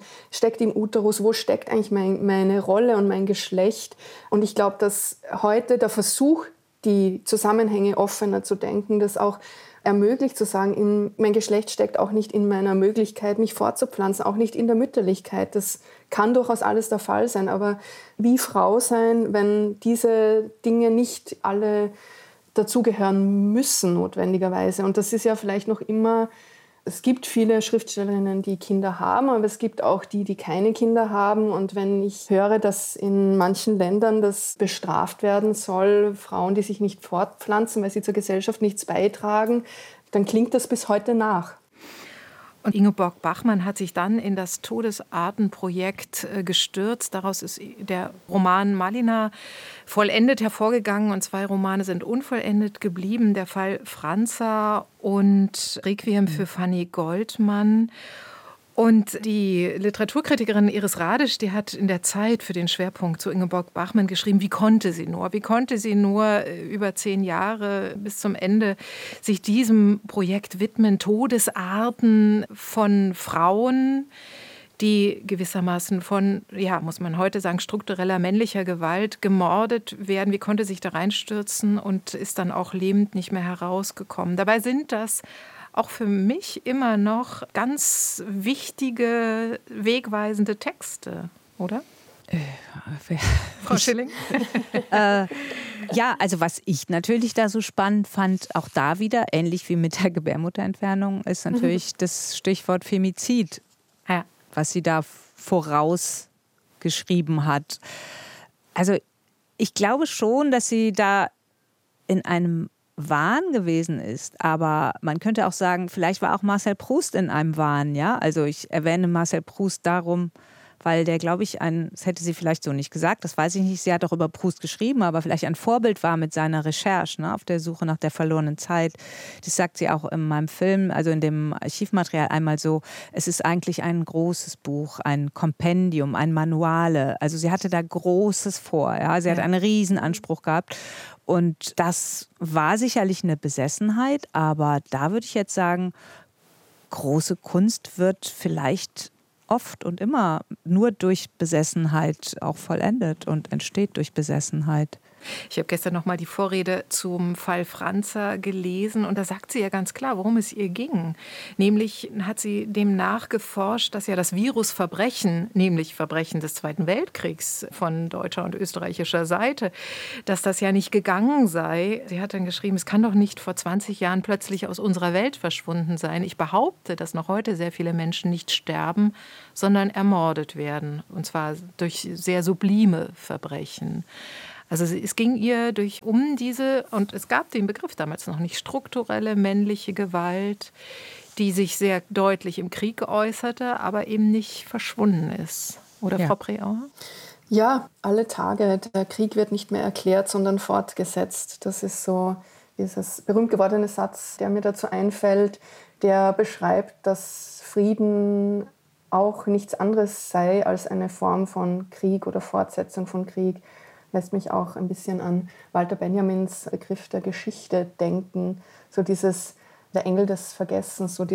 Uterus, wo steckt eigentlich meine Rolle und mein Geschlecht? Und ich glaube, dass heute der Versuch, die Zusammenhänge offener zu denken, das auch ermöglicht zu sagen, mein Geschlecht steckt auch nicht in meiner Möglichkeit, mich fortzupflanzen, auch nicht in der Mütterlichkeit. Das kann durchaus alles der Fall sein, aber wie Frau sein, wenn diese Dinge nicht alle dazugehören müssen notwendigerweise. Und das ist ja vielleicht noch immer, es gibt viele Schriftstellerinnen, die Kinder haben, aber es gibt auch die keine Kinder haben. Und wenn ich höre, dass in manchen Ländern das bestraft werden soll, Frauen, die sich nicht fortpflanzen, weil sie zur Gesellschaft nichts beitragen, dann klingt das bis heute nach. Und Ingeborg Bachmann hat sich dann in das Todesartenprojekt gestürzt. Daraus ist der Roman Malina vollendet hervorgegangen und 2 Romane sind unvollendet geblieben. Der Fall Franza und Requiem für Fanny Goldmann. Und die Literaturkritikerin Iris Radisch, die hat in der Zeit für den Schwerpunkt zu Ingeborg Bachmann geschrieben, wie konnte sie nur über 10 Jahre bis zum Ende sich diesem Projekt widmen, Todesarten von Frauen, die gewissermaßen von, ja, muss man heute sagen, struktureller männlicher Gewalt gemordet werden. Wie konnte sich da reinstürzen und ist dann auch lebend nicht mehr herausgekommen. Dabei sind das auch für mich immer noch ganz wichtige, wegweisende Texte, oder? Frau Schilling? Ja, also was ich natürlich da so spannend fand, auch da wieder, ähnlich wie mit der Gebärmutterentfernung, ist natürlich das Stichwort Femizid, ja, was sie da vorausgeschrieben hat. Also ich glaube schon, dass sie da in einem Wahn gewesen ist, aber man könnte auch sagen, vielleicht war auch Marcel Proust in einem Wahn, ja. Also ich erwähne Marcel Proust darum, weil der, glaube ich, das hätte sie vielleicht so nicht gesagt, das weiß ich nicht, sie hat auch über Proust geschrieben, aber vielleicht ein Vorbild war mit seiner Recherche, ne, auf der Suche nach der verlorenen Zeit. Das sagt sie auch in meinem Film, also in dem Archivmaterial einmal so, es ist eigentlich ein großes Buch, ein Kompendium, ein Manuale. Also sie hatte da Großes vor, ja, sie hat einen Riesenanspruch gehabt. Und das war sicherlich eine Besessenheit, aber da würde ich jetzt sagen, große Kunst wird vielleicht oft und immer nur durch Besessenheit auch vollendet und entsteht durch Besessenheit. Ich habe gestern noch mal die Vorrede zum Fall Franzer gelesen und da sagt sie ja ganz klar, worum es ihr ging. Nämlich hat sie dem nachgeforscht, dass ja das Virusverbrechen, nämlich Verbrechen des Zweiten Weltkriegs von deutscher und österreichischer Seite, dass das ja nicht gegangen sei. Sie hat dann geschrieben, es kann doch nicht vor 20 Jahren plötzlich aus unserer Welt verschwunden sein. Ich behaupte, dass noch heute sehr viele Menschen nicht sterben, sondern ermordet werden. Und zwar durch sehr sublime Verbrechen. Also es ging ihr um diese, und es gab den Begriff damals noch nicht, strukturelle männliche Gewalt, die sich sehr deutlich im Krieg geäußerte, aber eben nicht verschwunden ist. Oder Frau Preauer? Ja, alle Tage. Der Krieg wird nicht mehr erklärt, sondern fortgesetzt. Das ist so dieses berühmt gewordene Satz, der mir dazu einfällt, der beschreibt, dass Frieden auch nichts anderes sei als eine Form von Krieg oder Fortsetzung von Krieg. Lässt mich auch ein bisschen an Walter Benjamins Begriff der Geschichte denken. So der Engel des Vergessens, so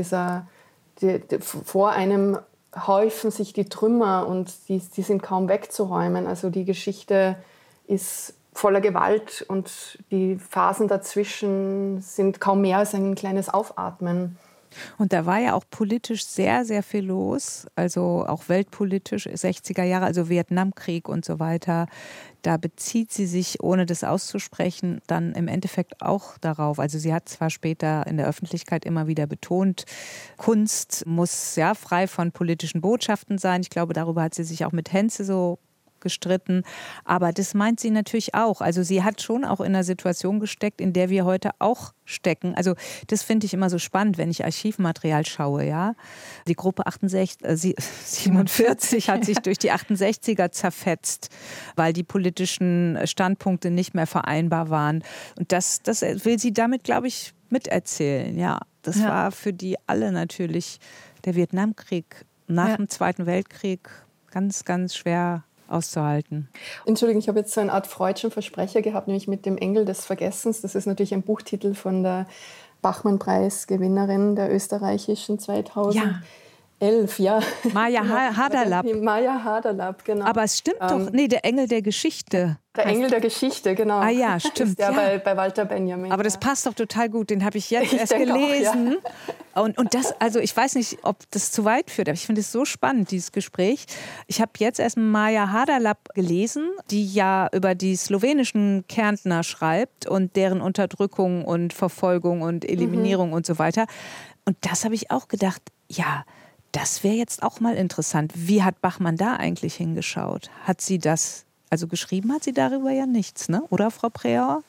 vor einem häufen sich die Trümmer und die sind kaum wegzuräumen. Also die Geschichte ist voller Gewalt und die Phasen dazwischen sind kaum mehr als ein kleines Aufatmen. Und da war ja auch politisch sehr, sehr viel los, also auch weltpolitisch, 60er Jahre, also Vietnamkrieg und so weiter. Da bezieht sie sich, ohne das auszusprechen, dann im Endeffekt auch darauf. Also sie hat zwar später in der Öffentlichkeit immer wieder betont, Kunst muss ja frei von politischen Botschaften sein. Ich glaube, darüber hat sie sich auch mit Henze so gestritten. Aber das meint sie natürlich auch. Also sie hat schon auch in einer Situation gesteckt, in der wir heute auch stecken. Also das finde ich immer so spannend, wenn ich Archivmaterial schaue. Ja? Die Gruppe 47 hat sich durch die 68er zerfetzt, weil die politischen Standpunkte nicht mehr vereinbar waren. Und das will sie damit, glaube ich, miterzählen. Ja, das war für die alle natürlich der Vietnamkrieg nach dem Zweiten Weltkrieg ganz, ganz schwer auszuhalten. Entschuldigung, ich habe jetzt so eine Art freudschen Versprecher gehabt, nämlich mit dem Engel des Vergessens. Das ist natürlich ein Buchtitel von der Bachmann-Preis-Gewinnerin der österreichischen 2011. Ja. Maja Haderlapp. Maja Haderlapp, genau. Aber es stimmt doch, nee, der Engel der Geschichte. Der Engel der Geschichte, genau. Ah ja, stimmt. Ist der bei Walter Benjamin. Aber das passt doch total gut, den habe ich jetzt erst gelesen. Auch, ja. Und das, also ich weiß nicht, ob das zu weit führt, aber ich finde es so spannend, dieses Gespräch. Ich habe jetzt erst Maja Haderlapp gelesen, die ja über die slowenischen Kärntner schreibt und deren Unterdrückung und Verfolgung und Eliminierung und so weiter. Und das habe ich auch gedacht, ja, das wäre jetzt auch mal interessant. Wie hat Bachmann da eigentlich hingeschaut? Hat sie das, also geschrieben hat sie darüber ja nichts, ne? Oder, Frau Preauer?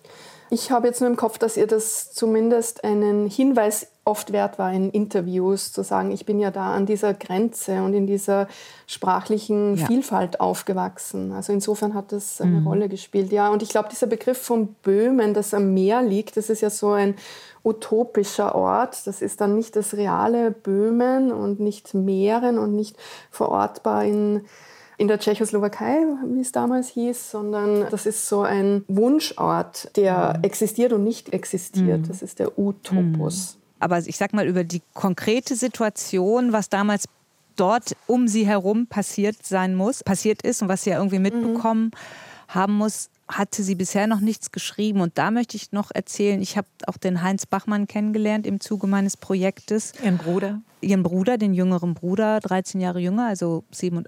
Ich habe jetzt nur im Kopf, dass ihr das zumindest einen Hinweis oft wert war in Interviews, zu sagen, ich bin ja da an dieser Grenze und in dieser sprachlichen Vielfalt aufgewachsen. Also insofern hat das eine Rolle gespielt. Ja, und ich glaube, dieser Begriff von Böhmen, das am Meer liegt, das ist ja so ein utopischer Ort. Das ist dann nicht das reale Böhmen und nicht Mähren und nicht verortbar in der Tschechoslowakei, wie es damals hieß, sondern das ist so ein Wunschort, der existiert und nicht existiert. Das ist der Utopus. Aber ich sag mal über die konkrete Situation, was damals dort um sie herum passiert ist und was sie ja irgendwie mitbekommen haben muss, hatte sie bisher noch nichts geschrieben. Und da möchte ich noch erzählen, ich habe auch den Heinz Bachmann kennengelernt im Zuge meines Projektes. Ihren Bruder? Ihren Bruder, den jüngeren Bruder, 13 Jahre jünger, also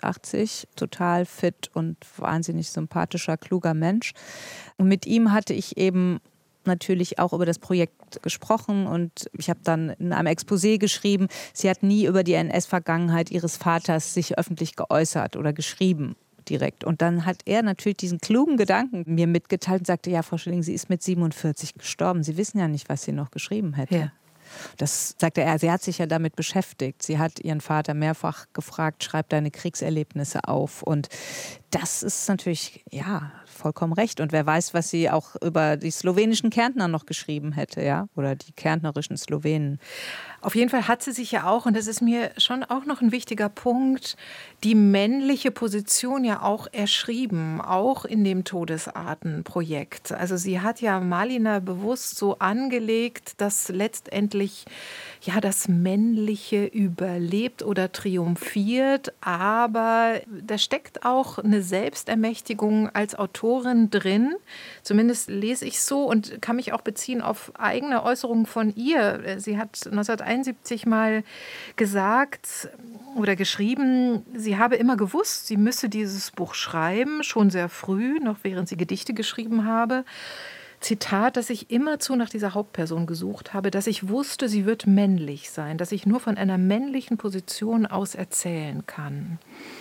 87, total fit und wahnsinnig sympathischer, kluger Mensch. Und mit ihm hatte ich eben natürlich auch über das Projekt gesprochen und ich habe dann in einem Exposé geschrieben, sie hat nie über die NS-Vergangenheit ihres Vaters sich öffentlich geäußert oder geschrieben direkt. Und dann hat er natürlich diesen klugen Gedanken mir mitgeteilt und sagte, ja, Frau Schilling, sie ist mit 47 gestorben. Sie wissen ja nicht, was sie noch geschrieben hätte. Ja. Das sagte er, sie hat sich ja damit beschäftigt. Sie hat ihren Vater mehrfach gefragt, schreib deine Kriegserlebnisse auf. Und das ist natürlich, ja, vollkommen recht. Und wer weiß, was sie auch über die slowenischen Kärntner noch geschrieben hätte, ja, oder die kärntnerischen Slowenen. Auf jeden Fall hat sie sich ja auch, und das ist mir schon auch noch ein wichtiger Punkt, die männliche Position ja auch erschrieben, auch in dem Todesartenprojekt. Also sie hat ja Malina bewusst so angelegt, dass letztendlich ja das Männliche überlebt oder triumphiert, aber da steckt auch eine Selbstermächtigung als Autorin drin. Zumindest lese ich so und kann mich auch beziehen auf eigene Äußerungen von ihr. Sie hat 1971 mal gesagt oder geschrieben, sie habe immer gewusst, sie müsse dieses Buch schreiben, schon sehr früh, noch während sie Gedichte geschrieben habe. Zitat, dass ich immerzu nach dieser Hauptperson gesucht habe, dass ich wusste, sie wird männlich sein, dass ich nur von einer männlichen Position aus erzählen kann.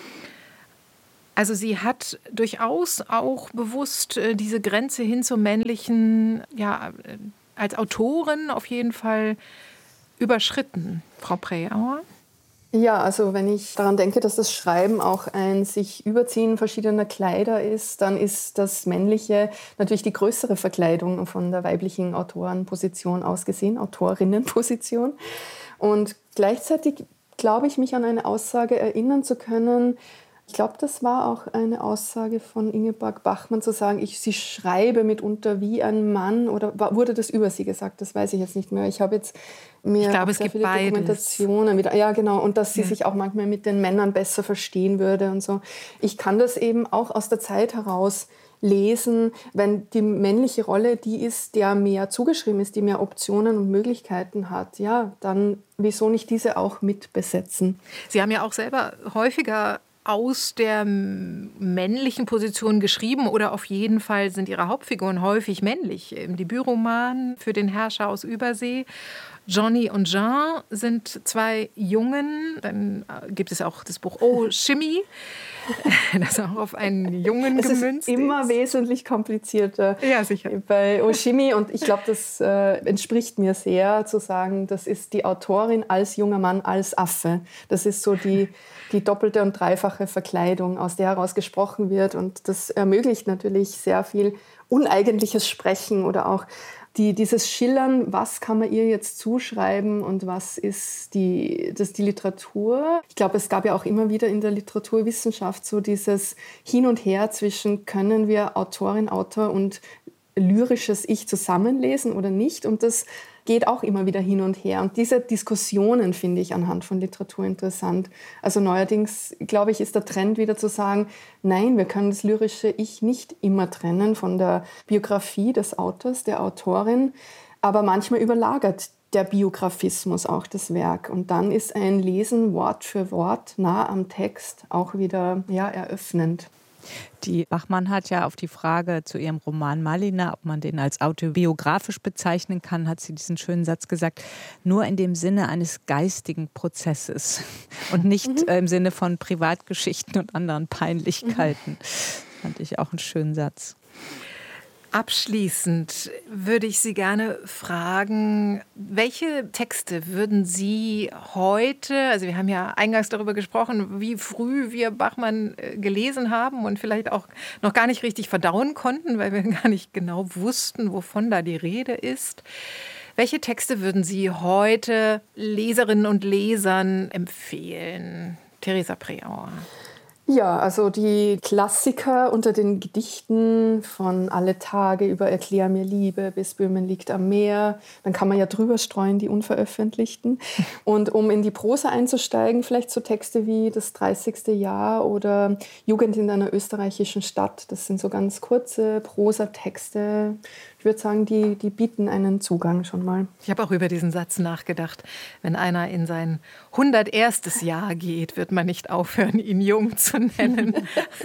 Also sie hat durchaus auch bewusst diese Grenze hin zum Männlichen, ja, als Autorin auf jeden Fall überschritten, Frau Preauer. Ja, also wenn ich daran denke, dass das Schreiben auch ein sich Überziehen verschiedener Kleider ist, dann ist das Männliche natürlich die größere Verkleidung von der weiblichen Autorenposition aus gesehen, Autorinnenposition. Und gleichzeitig glaube ich, mich an eine Aussage erinnern zu können. Ich glaube, das war auch eine Aussage von Ingeborg Bachmann, zu sagen, sie schreibe mitunter wie ein Mann, oder wurde das über sie gesagt? Das weiß ich jetzt nicht mehr. Ich habe jetzt mir sehr viele Dokumentationen wieder. Ja, genau. Und dass sie sich auch manchmal mit den Männern besser verstehen würde und so. Ich kann das eben auch aus der Zeit heraus lesen, wenn die männliche Rolle die ist, der mehr zugeschrieben ist, die mehr Optionen und Möglichkeiten hat, ja, dann wieso nicht diese auch mitbesetzen? Sie haben ja auch selber häufiger aus der männlichen Position geschrieben oder auf jeden Fall sind ihre Hauptfiguren häufig männlich. Im Debütroman Für den Herrscher aus Übersee. Johnny und Jean sind zwei Jungen. Dann gibt es auch das Buch Oh, Shimmy, das auch auf einen Jungen gemünzt ist. Es ist immer wesentlich komplizierter, ja, sicher, bei Oh, Shimmy. Und ich glaube, das entspricht mir sehr, zu sagen, das ist die Autorin als junger Mann, als Affe. Das ist so die doppelte und dreifache Verkleidung, aus der heraus gesprochen wird. Und das ermöglicht natürlich sehr viel uneigentliches Sprechen oder auch dieses Schillern, was kann man ihr jetzt zuschreiben und was ist die Literatur. Ich glaube, es gab ja auch immer wieder in der Literaturwissenschaft so dieses Hin und Her zwischen, können wir Autorin, Autor und lyrisches Ich zusammenlesen oder nicht. Und das geht auch immer wieder hin und her. Und diese Diskussionen finde ich anhand von Literatur interessant. Also neuerdings, glaube ich, ist der Trend wieder zu sagen, nein, wir können das lyrische Ich nicht immer trennen von der Biografie des Autors, der Autorin. Aber manchmal überlagert der Biografismus auch das Werk. Und dann ist ein Lesen Wort für Wort nah am Text auch wieder eröffnend. Die Bachmann hat ja auf die Frage zu ihrem Roman Malina, ob man den als autobiografisch bezeichnen kann, hat sie diesen schönen Satz gesagt, nur in dem Sinne eines geistigen Prozesses und nicht im Sinne von Privatgeschichten und anderen Peinlichkeiten. Fand ich auch einen schönen Satz. Abschließend würde ich Sie gerne fragen, welche Texte würden Sie heute, also wir haben ja eingangs darüber gesprochen, wie früh wir Bachmann gelesen haben und vielleicht auch noch gar nicht richtig verdauen konnten, weil wir gar nicht genau wussten, wovon da die Rede ist. Welche Texte würden Sie heute Leserinnen und Lesern empfehlen? Theresa Preauer. Ja, also die Klassiker unter den Gedichten von Alle Tage über Erklär mir Liebe bis Böhmen liegt am Meer. Dann kann man ja drüber streuen, die unveröffentlichten. Und um in die Prosa einzusteigen, vielleicht so Texte wie Das 30. Jahr oder Jugend in einer österreichischen Stadt. Das sind so ganz kurze Prosatexte. Ich würde sagen, die bieten einen Zugang schon mal. Ich habe auch über diesen Satz nachgedacht. Wenn einer in sein 101. Jahr geht, wird man nicht aufhören, ihn jung zu nennen.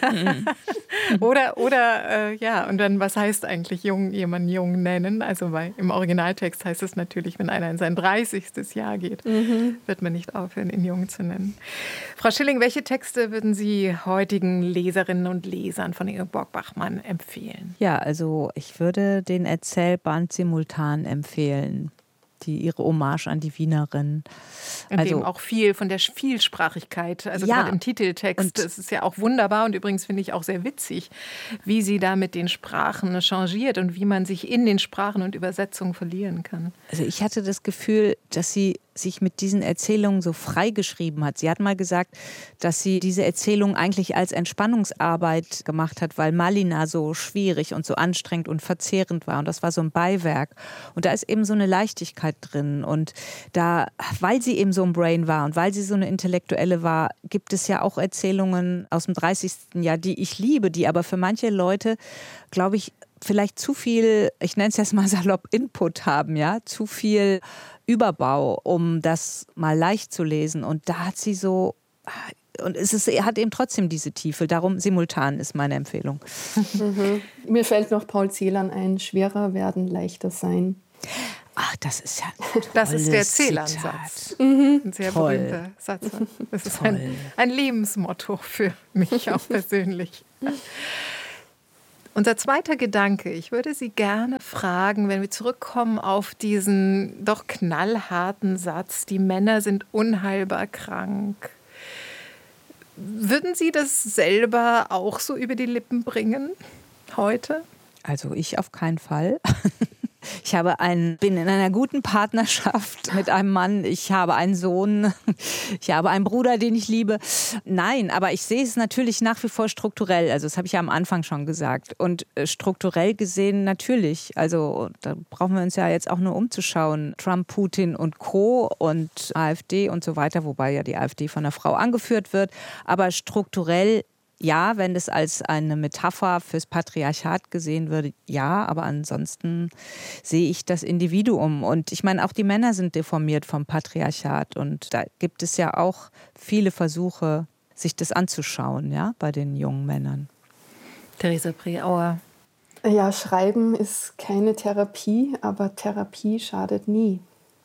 Und dann, was heißt eigentlich jemanden jung nennen? Also im Originaltext heißt es natürlich, wenn einer in sein 30. Jahr geht, wird man nicht aufhören, ihn jung zu nennen. Frau Schilling, welche Texte würden Sie heutigen Leserinnen und Lesern von Ingeborg Bachmann empfehlen? Ja, also ich würde den Erzählband Simultan empfehlen. ihre Hommage an die Wienerin. In dem auch viel von der Vielsprachigkeit, also gerade im Titeltext, das ist ja auch wunderbar und übrigens finde ich auch sehr witzig, wie sie da mit den Sprachen changiert und wie man sich in den Sprachen und Übersetzungen verlieren kann. Also ich hatte das Gefühl, dass sie sich mit diesen Erzählungen so frei geschrieben hat. Sie hat mal gesagt, dass sie diese Erzählung eigentlich als Entspannungsarbeit gemacht hat, weil Malina so schwierig und so anstrengend und verzehrend war. Und das war so ein Beiwerk. Und da ist eben so eine Leichtigkeit drin. Und da, weil sie eben so ein Brain war und weil sie so eine Intellektuelle war, gibt es ja auch Erzählungen aus dem 30. Jahr, die ich liebe, die aber für manche Leute, glaube ich, vielleicht zu viel, ich nenne es jetzt mal salopp, Input haben, ja, zu viel Überbau, um das mal leicht zu lesen. Und da hat sie so, und hat eben trotzdem diese Tiefe. Darum simultan ist meine Empfehlung. Mir fällt noch Paul Celan ein, schwerer werden, leichter sein. Ach, das ist ja das ist der Celan-Satz. Ein sehr berühmter Satz. Das ist ein Lebensmotto für mich auch persönlich. Unser zweiter Gedanke, ich würde Sie gerne fragen, wenn wir zurückkommen auf diesen doch knallharten Satz, die Männer sind unheilbar krank. Würden Sie das selber auch so über die Lippen bringen heute? Also ich auf keinen Fall. Ich bin in einer guten Partnerschaft mit einem Mann. Ich habe einen Sohn. Ich habe einen Bruder, den ich liebe. Nein, aber ich sehe es natürlich nach wie vor strukturell. Also das habe ich ja am Anfang schon gesagt. Und strukturell gesehen natürlich. Also da brauchen wir uns ja jetzt auch nur umzuschauen. Trump, Putin und Co. und AfD und so weiter. Wobei ja die AfD von einer Frau angeführt wird. Aber strukturell ja, wenn das als eine Metapher fürs Patriarchat gesehen würde, ja, aber ansonsten sehe ich das Individuum. Und ich meine, auch die Männer sind deformiert vom Patriarchat. Und da gibt es ja auch viele Versuche, sich das anzuschauen, ja, bei den jungen Männern. Theresa Preauer. Ja, Schreiben ist keine Therapie, aber Therapie schadet nie.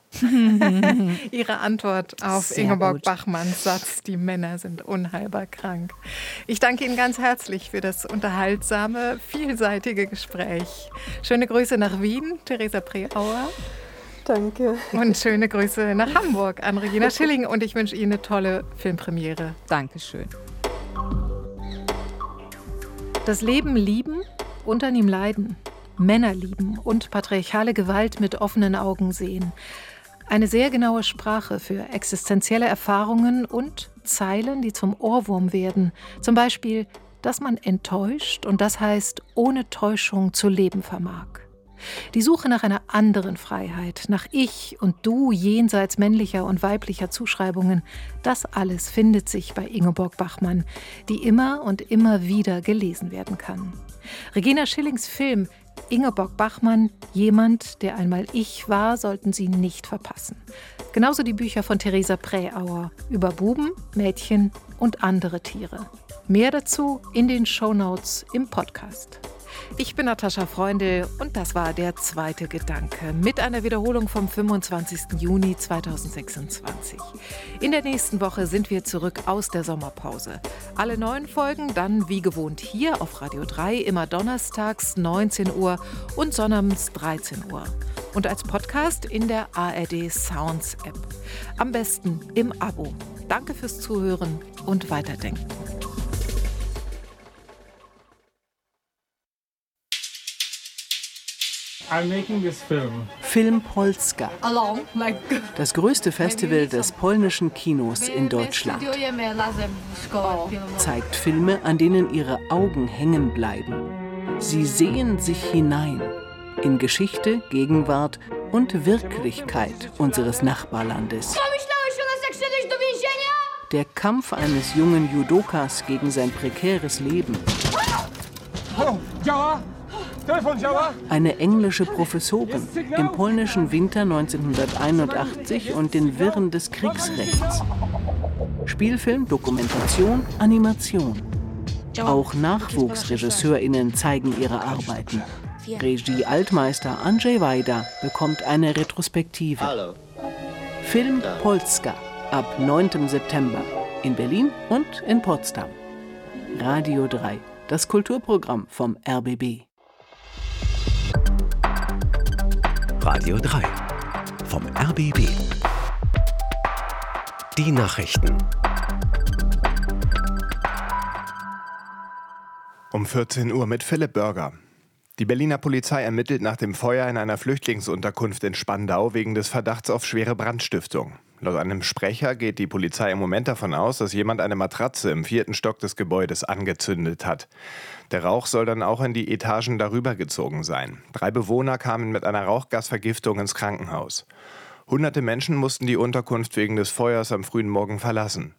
Ihre Antwort auf Sehr Ingeborg gut. Bachmanns Satz, die Männer sind unheilbar krank. Ich danke Ihnen ganz herzlich für das unterhaltsame, vielseitige Gespräch. Schöne Grüße nach Wien, Theresa Preauer. Danke. Und schöne Grüße nach Hamburg an Regina Schilling. Und ich wünsche Ihnen eine tolle Filmpremiere. Dankeschön. Das Leben lieben und an ihm leiden. Männer lieben und patriarchale Gewalt mit offenen Augen sehen. Eine sehr genaue Sprache für existenzielle Erfahrungen und Zeilen, die zum Ohrwurm werden. Zum Beispiel, dass man enttäuscht und das heißt, ohne Täuschung zu leben vermag. Die Suche nach einer anderen Freiheit, nach Ich und Du jenseits männlicher und weiblicher Zuschreibungen, das alles findet sich bei Ingeborg Bachmann, die immer und immer wieder gelesen werden kann. Regina Schillings Film Ingeborg Bachmann, jemand, der einmal ich war, sollten Sie nicht verpassen. Genauso die Bücher von Theresa Preauer über Buben, Mädchen und andere Tiere. Mehr dazu in den Shownotes im Podcast. Ich bin Natascha Freundl und das war der zweite Gedanke mit einer Wiederholung vom 25. Juni 2026. In der nächsten Woche sind wir zurück aus der Sommerpause. Alle neuen Folgen dann wie gewohnt hier auf Radio 3, immer donnerstags 19 Uhr und sonnabends 13 Uhr. Und als Podcast in der ARD Sounds App. Am besten im Abo. Danke fürs Zuhören und Weiterdenken. Film Polska. Das größte Festival des polnischen Kinos in Deutschland. Zeigt Filme, an denen ihre Augen hängen bleiben. Sie sehen sich hinein in Geschichte, Gegenwart und Wirklichkeit unseres Nachbarlandes. Der Kampf eines jungen Judokas gegen sein prekäres Leben. Eine englische Professorin im polnischen Winter 1981 und den Wirren des Kriegsrechts. Spielfilm, Dokumentation, Animation. Auch NachwuchsregisseurInnen zeigen ihre Arbeiten. Regie-Altmeister Andrzej Wajda bekommt eine Retrospektive. Film Polska ab 9. September in Berlin und in Potsdam. Radio 3, das Kulturprogramm vom RBB. Radio 3. vom RBB. Die Nachrichten. Um 14 Uhr mit Philipp Börger. Die Berliner Polizei ermittelt nach dem Feuer in einer Flüchtlingsunterkunft in Spandau wegen des Verdachts auf schwere Brandstiftung. Laut einem Sprecher geht die Polizei im Moment davon aus, dass jemand eine Matratze im 4. Stock des Gebäudes angezündet hat. Der Rauch soll dann auch in die Etagen darüber gezogen sein. 3 Bewohner kamen mit einer Rauchgasvergiftung ins Krankenhaus. Hunderte Menschen mussten die Unterkunft wegen des Feuers am frühen Morgen verlassen.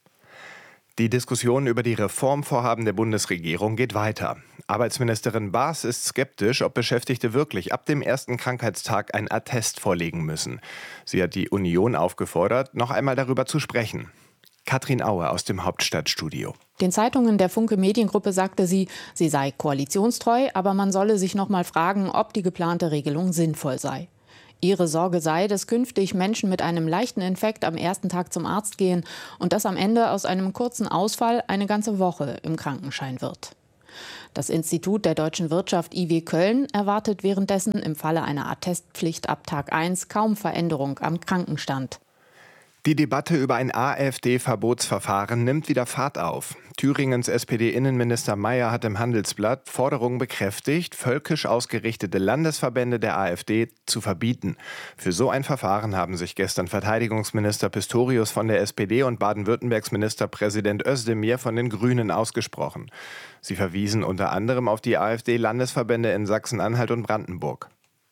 Die Diskussion über die Reformvorhaben der Bundesregierung geht weiter. Arbeitsministerin Baas ist skeptisch, ob Beschäftigte wirklich ab dem ersten Krankheitstag einen Attest vorlegen müssen. Sie hat die Union aufgefordert, noch einmal darüber zu sprechen. Katrin Aue aus dem Hauptstadtstudio. Den Zeitungen der Funke Mediengruppe sagte sie sei koalitionstreu, aber man solle sich noch mal fragen, ob die geplante Regelung sinnvoll sei. Ihre Sorge sei, dass künftig Menschen mit einem leichten Infekt am ersten Tag zum Arzt gehen und dass am Ende aus einem kurzen Ausfall eine ganze Woche im Krankenschein wird. Das Institut der deutschen Wirtschaft IW Köln erwartet währenddessen im Falle einer Attestpflicht ab Tag 1 kaum Veränderung am Krankenstand. Die Debatte über ein AfD-Verbotsverfahren nimmt wieder Fahrt auf. Thüringens SPD-Innenminister Mayer hat im Handelsblatt Forderungen bekräftigt, völkisch ausgerichtete Landesverbände der AfD zu verbieten. Für so ein Verfahren haben sich gestern Verteidigungsminister Pistorius von der SPD und Baden-Württembergs Ministerpräsident Özdemir von den Grünen ausgesprochen. Sie verwiesen unter anderem auf die AfD-Landesverbände in Sachsen-Anhalt und Brandenburg.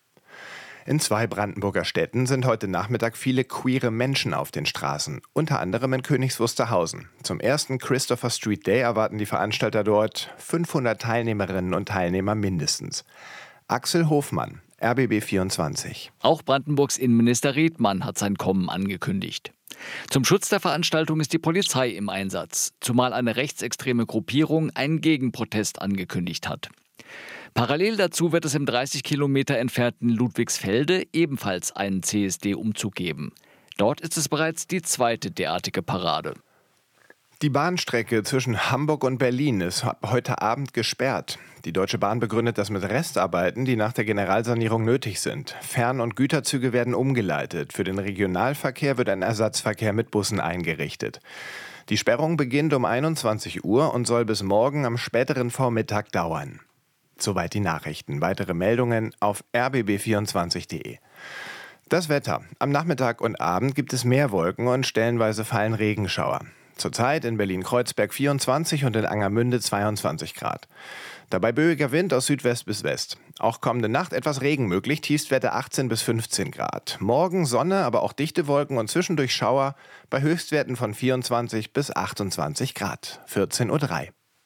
In 2 Brandenburger Städten sind heute Nachmittag viele queere Menschen auf den Straßen, unter anderem in Königs Wusterhausen. Zum ersten Christopher Street Day erwarten die Veranstalter dort 500 Teilnehmerinnen und Teilnehmer mindestens. Axel Hofmann, RBB 24. Auch Brandenburgs Innenminister Redmann hat sein Kommen angekündigt. Zum Schutz der Veranstaltung ist die Polizei im Einsatz, zumal eine rechtsextreme Gruppierung einen Gegenprotest angekündigt hat. Parallel dazu wird es im 30 Kilometer entfernten Ludwigsfelde ebenfalls einen CSD-Umzug geben. Dort ist es bereits die 2. derartige Parade. Die Bahnstrecke zwischen Hamburg und Berlin ist heute Abend gesperrt. Die Deutsche Bahn begründet das mit Restarbeiten, die nach der Generalsanierung nötig sind. Fern- und Güterzüge werden umgeleitet. Für den Regionalverkehr wird ein Ersatzverkehr mit Bussen eingerichtet. Die Sperrung beginnt um 21 Uhr und soll bis morgen am späteren Vormittag dauern. Soweit die Nachrichten. Weitere Meldungen auf rbb24.de. Das Wetter. Am Nachmittag und Abend gibt es mehr Wolken und stellenweise fallen Regenschauer. Zurzeit in Berlin-Kreuzberg 24 und in Angermünde 22 Grad. Dabei böiger Wind aus Südwest bis West. Auch kommende Nacht etwas Regen möglich, Tiefstwerte 18 bis 15 Grad. Morgen Sonne, aber auch dichte Wolken und zwischendurch Schauer bei Höchstwerten von 24 bis 28 Grad. 14:03 Uhr.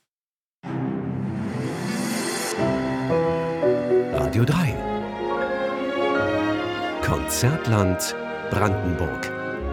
Radio 3. Konzertland Brandenburg.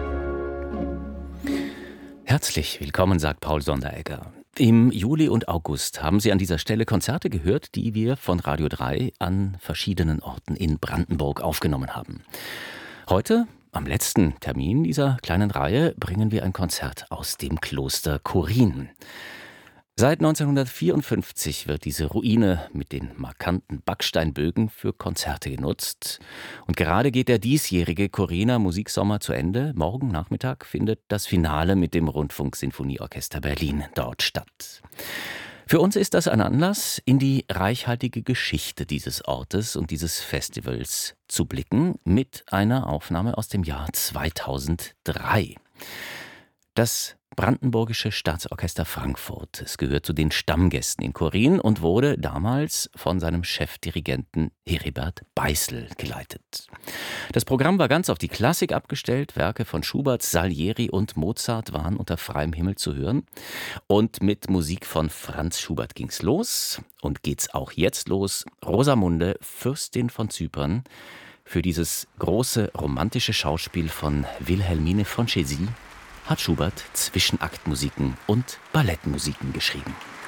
Herzlich willkommen, sagt Paul Sonderegger. Im Juli und August haben Sie an dieser Stelle Konzerte gehört, die wir von Radio 3 an verschiedenen Orten in Brandenburg aufgenommen haben. Heute, am letzten Termin dieser kleinen Reihe, bringen wir ein Konzert aus dem Kloster Chorin. Seit 1954 wird diese Ruine mit den markanten Backsteinbögen für Konzerte genutzt. Und gerade geht der diesjährige Choriner Musiksommer zu Ende. Morgen Nachmittag findet das Finale mit dem Rundfunksinfonieorchester Berlin dort statt. Für uns ist das ein Anlass, in die reichhaltige Geschichte dieses Ortes und dieses Festivals zu blicken, mit einer Aufnahme aus dem Jahr 2003. Das Brandenburgische Staatsorchester Frankfurt. Es gehört zu den Stammgästen in Chorin und wurde damals von seinem Chefdirigenten Heribert Beißel geleitet. Das Programm war ganz auf die Klassik abgestellt. Werke von Schubert, Salieri und Mozart waren unter freiem Himmel zu hören. Und mit Musik von Franz Schubert ging's los. Und geht's auch jetzt los. Rosamunde, Fürstin von Zypern. Für dieses große romantische Schauspiel von Wilhelmine von Chézy hat Schubert Zwischenaktmusiken und Ballettmusiken geschrieben.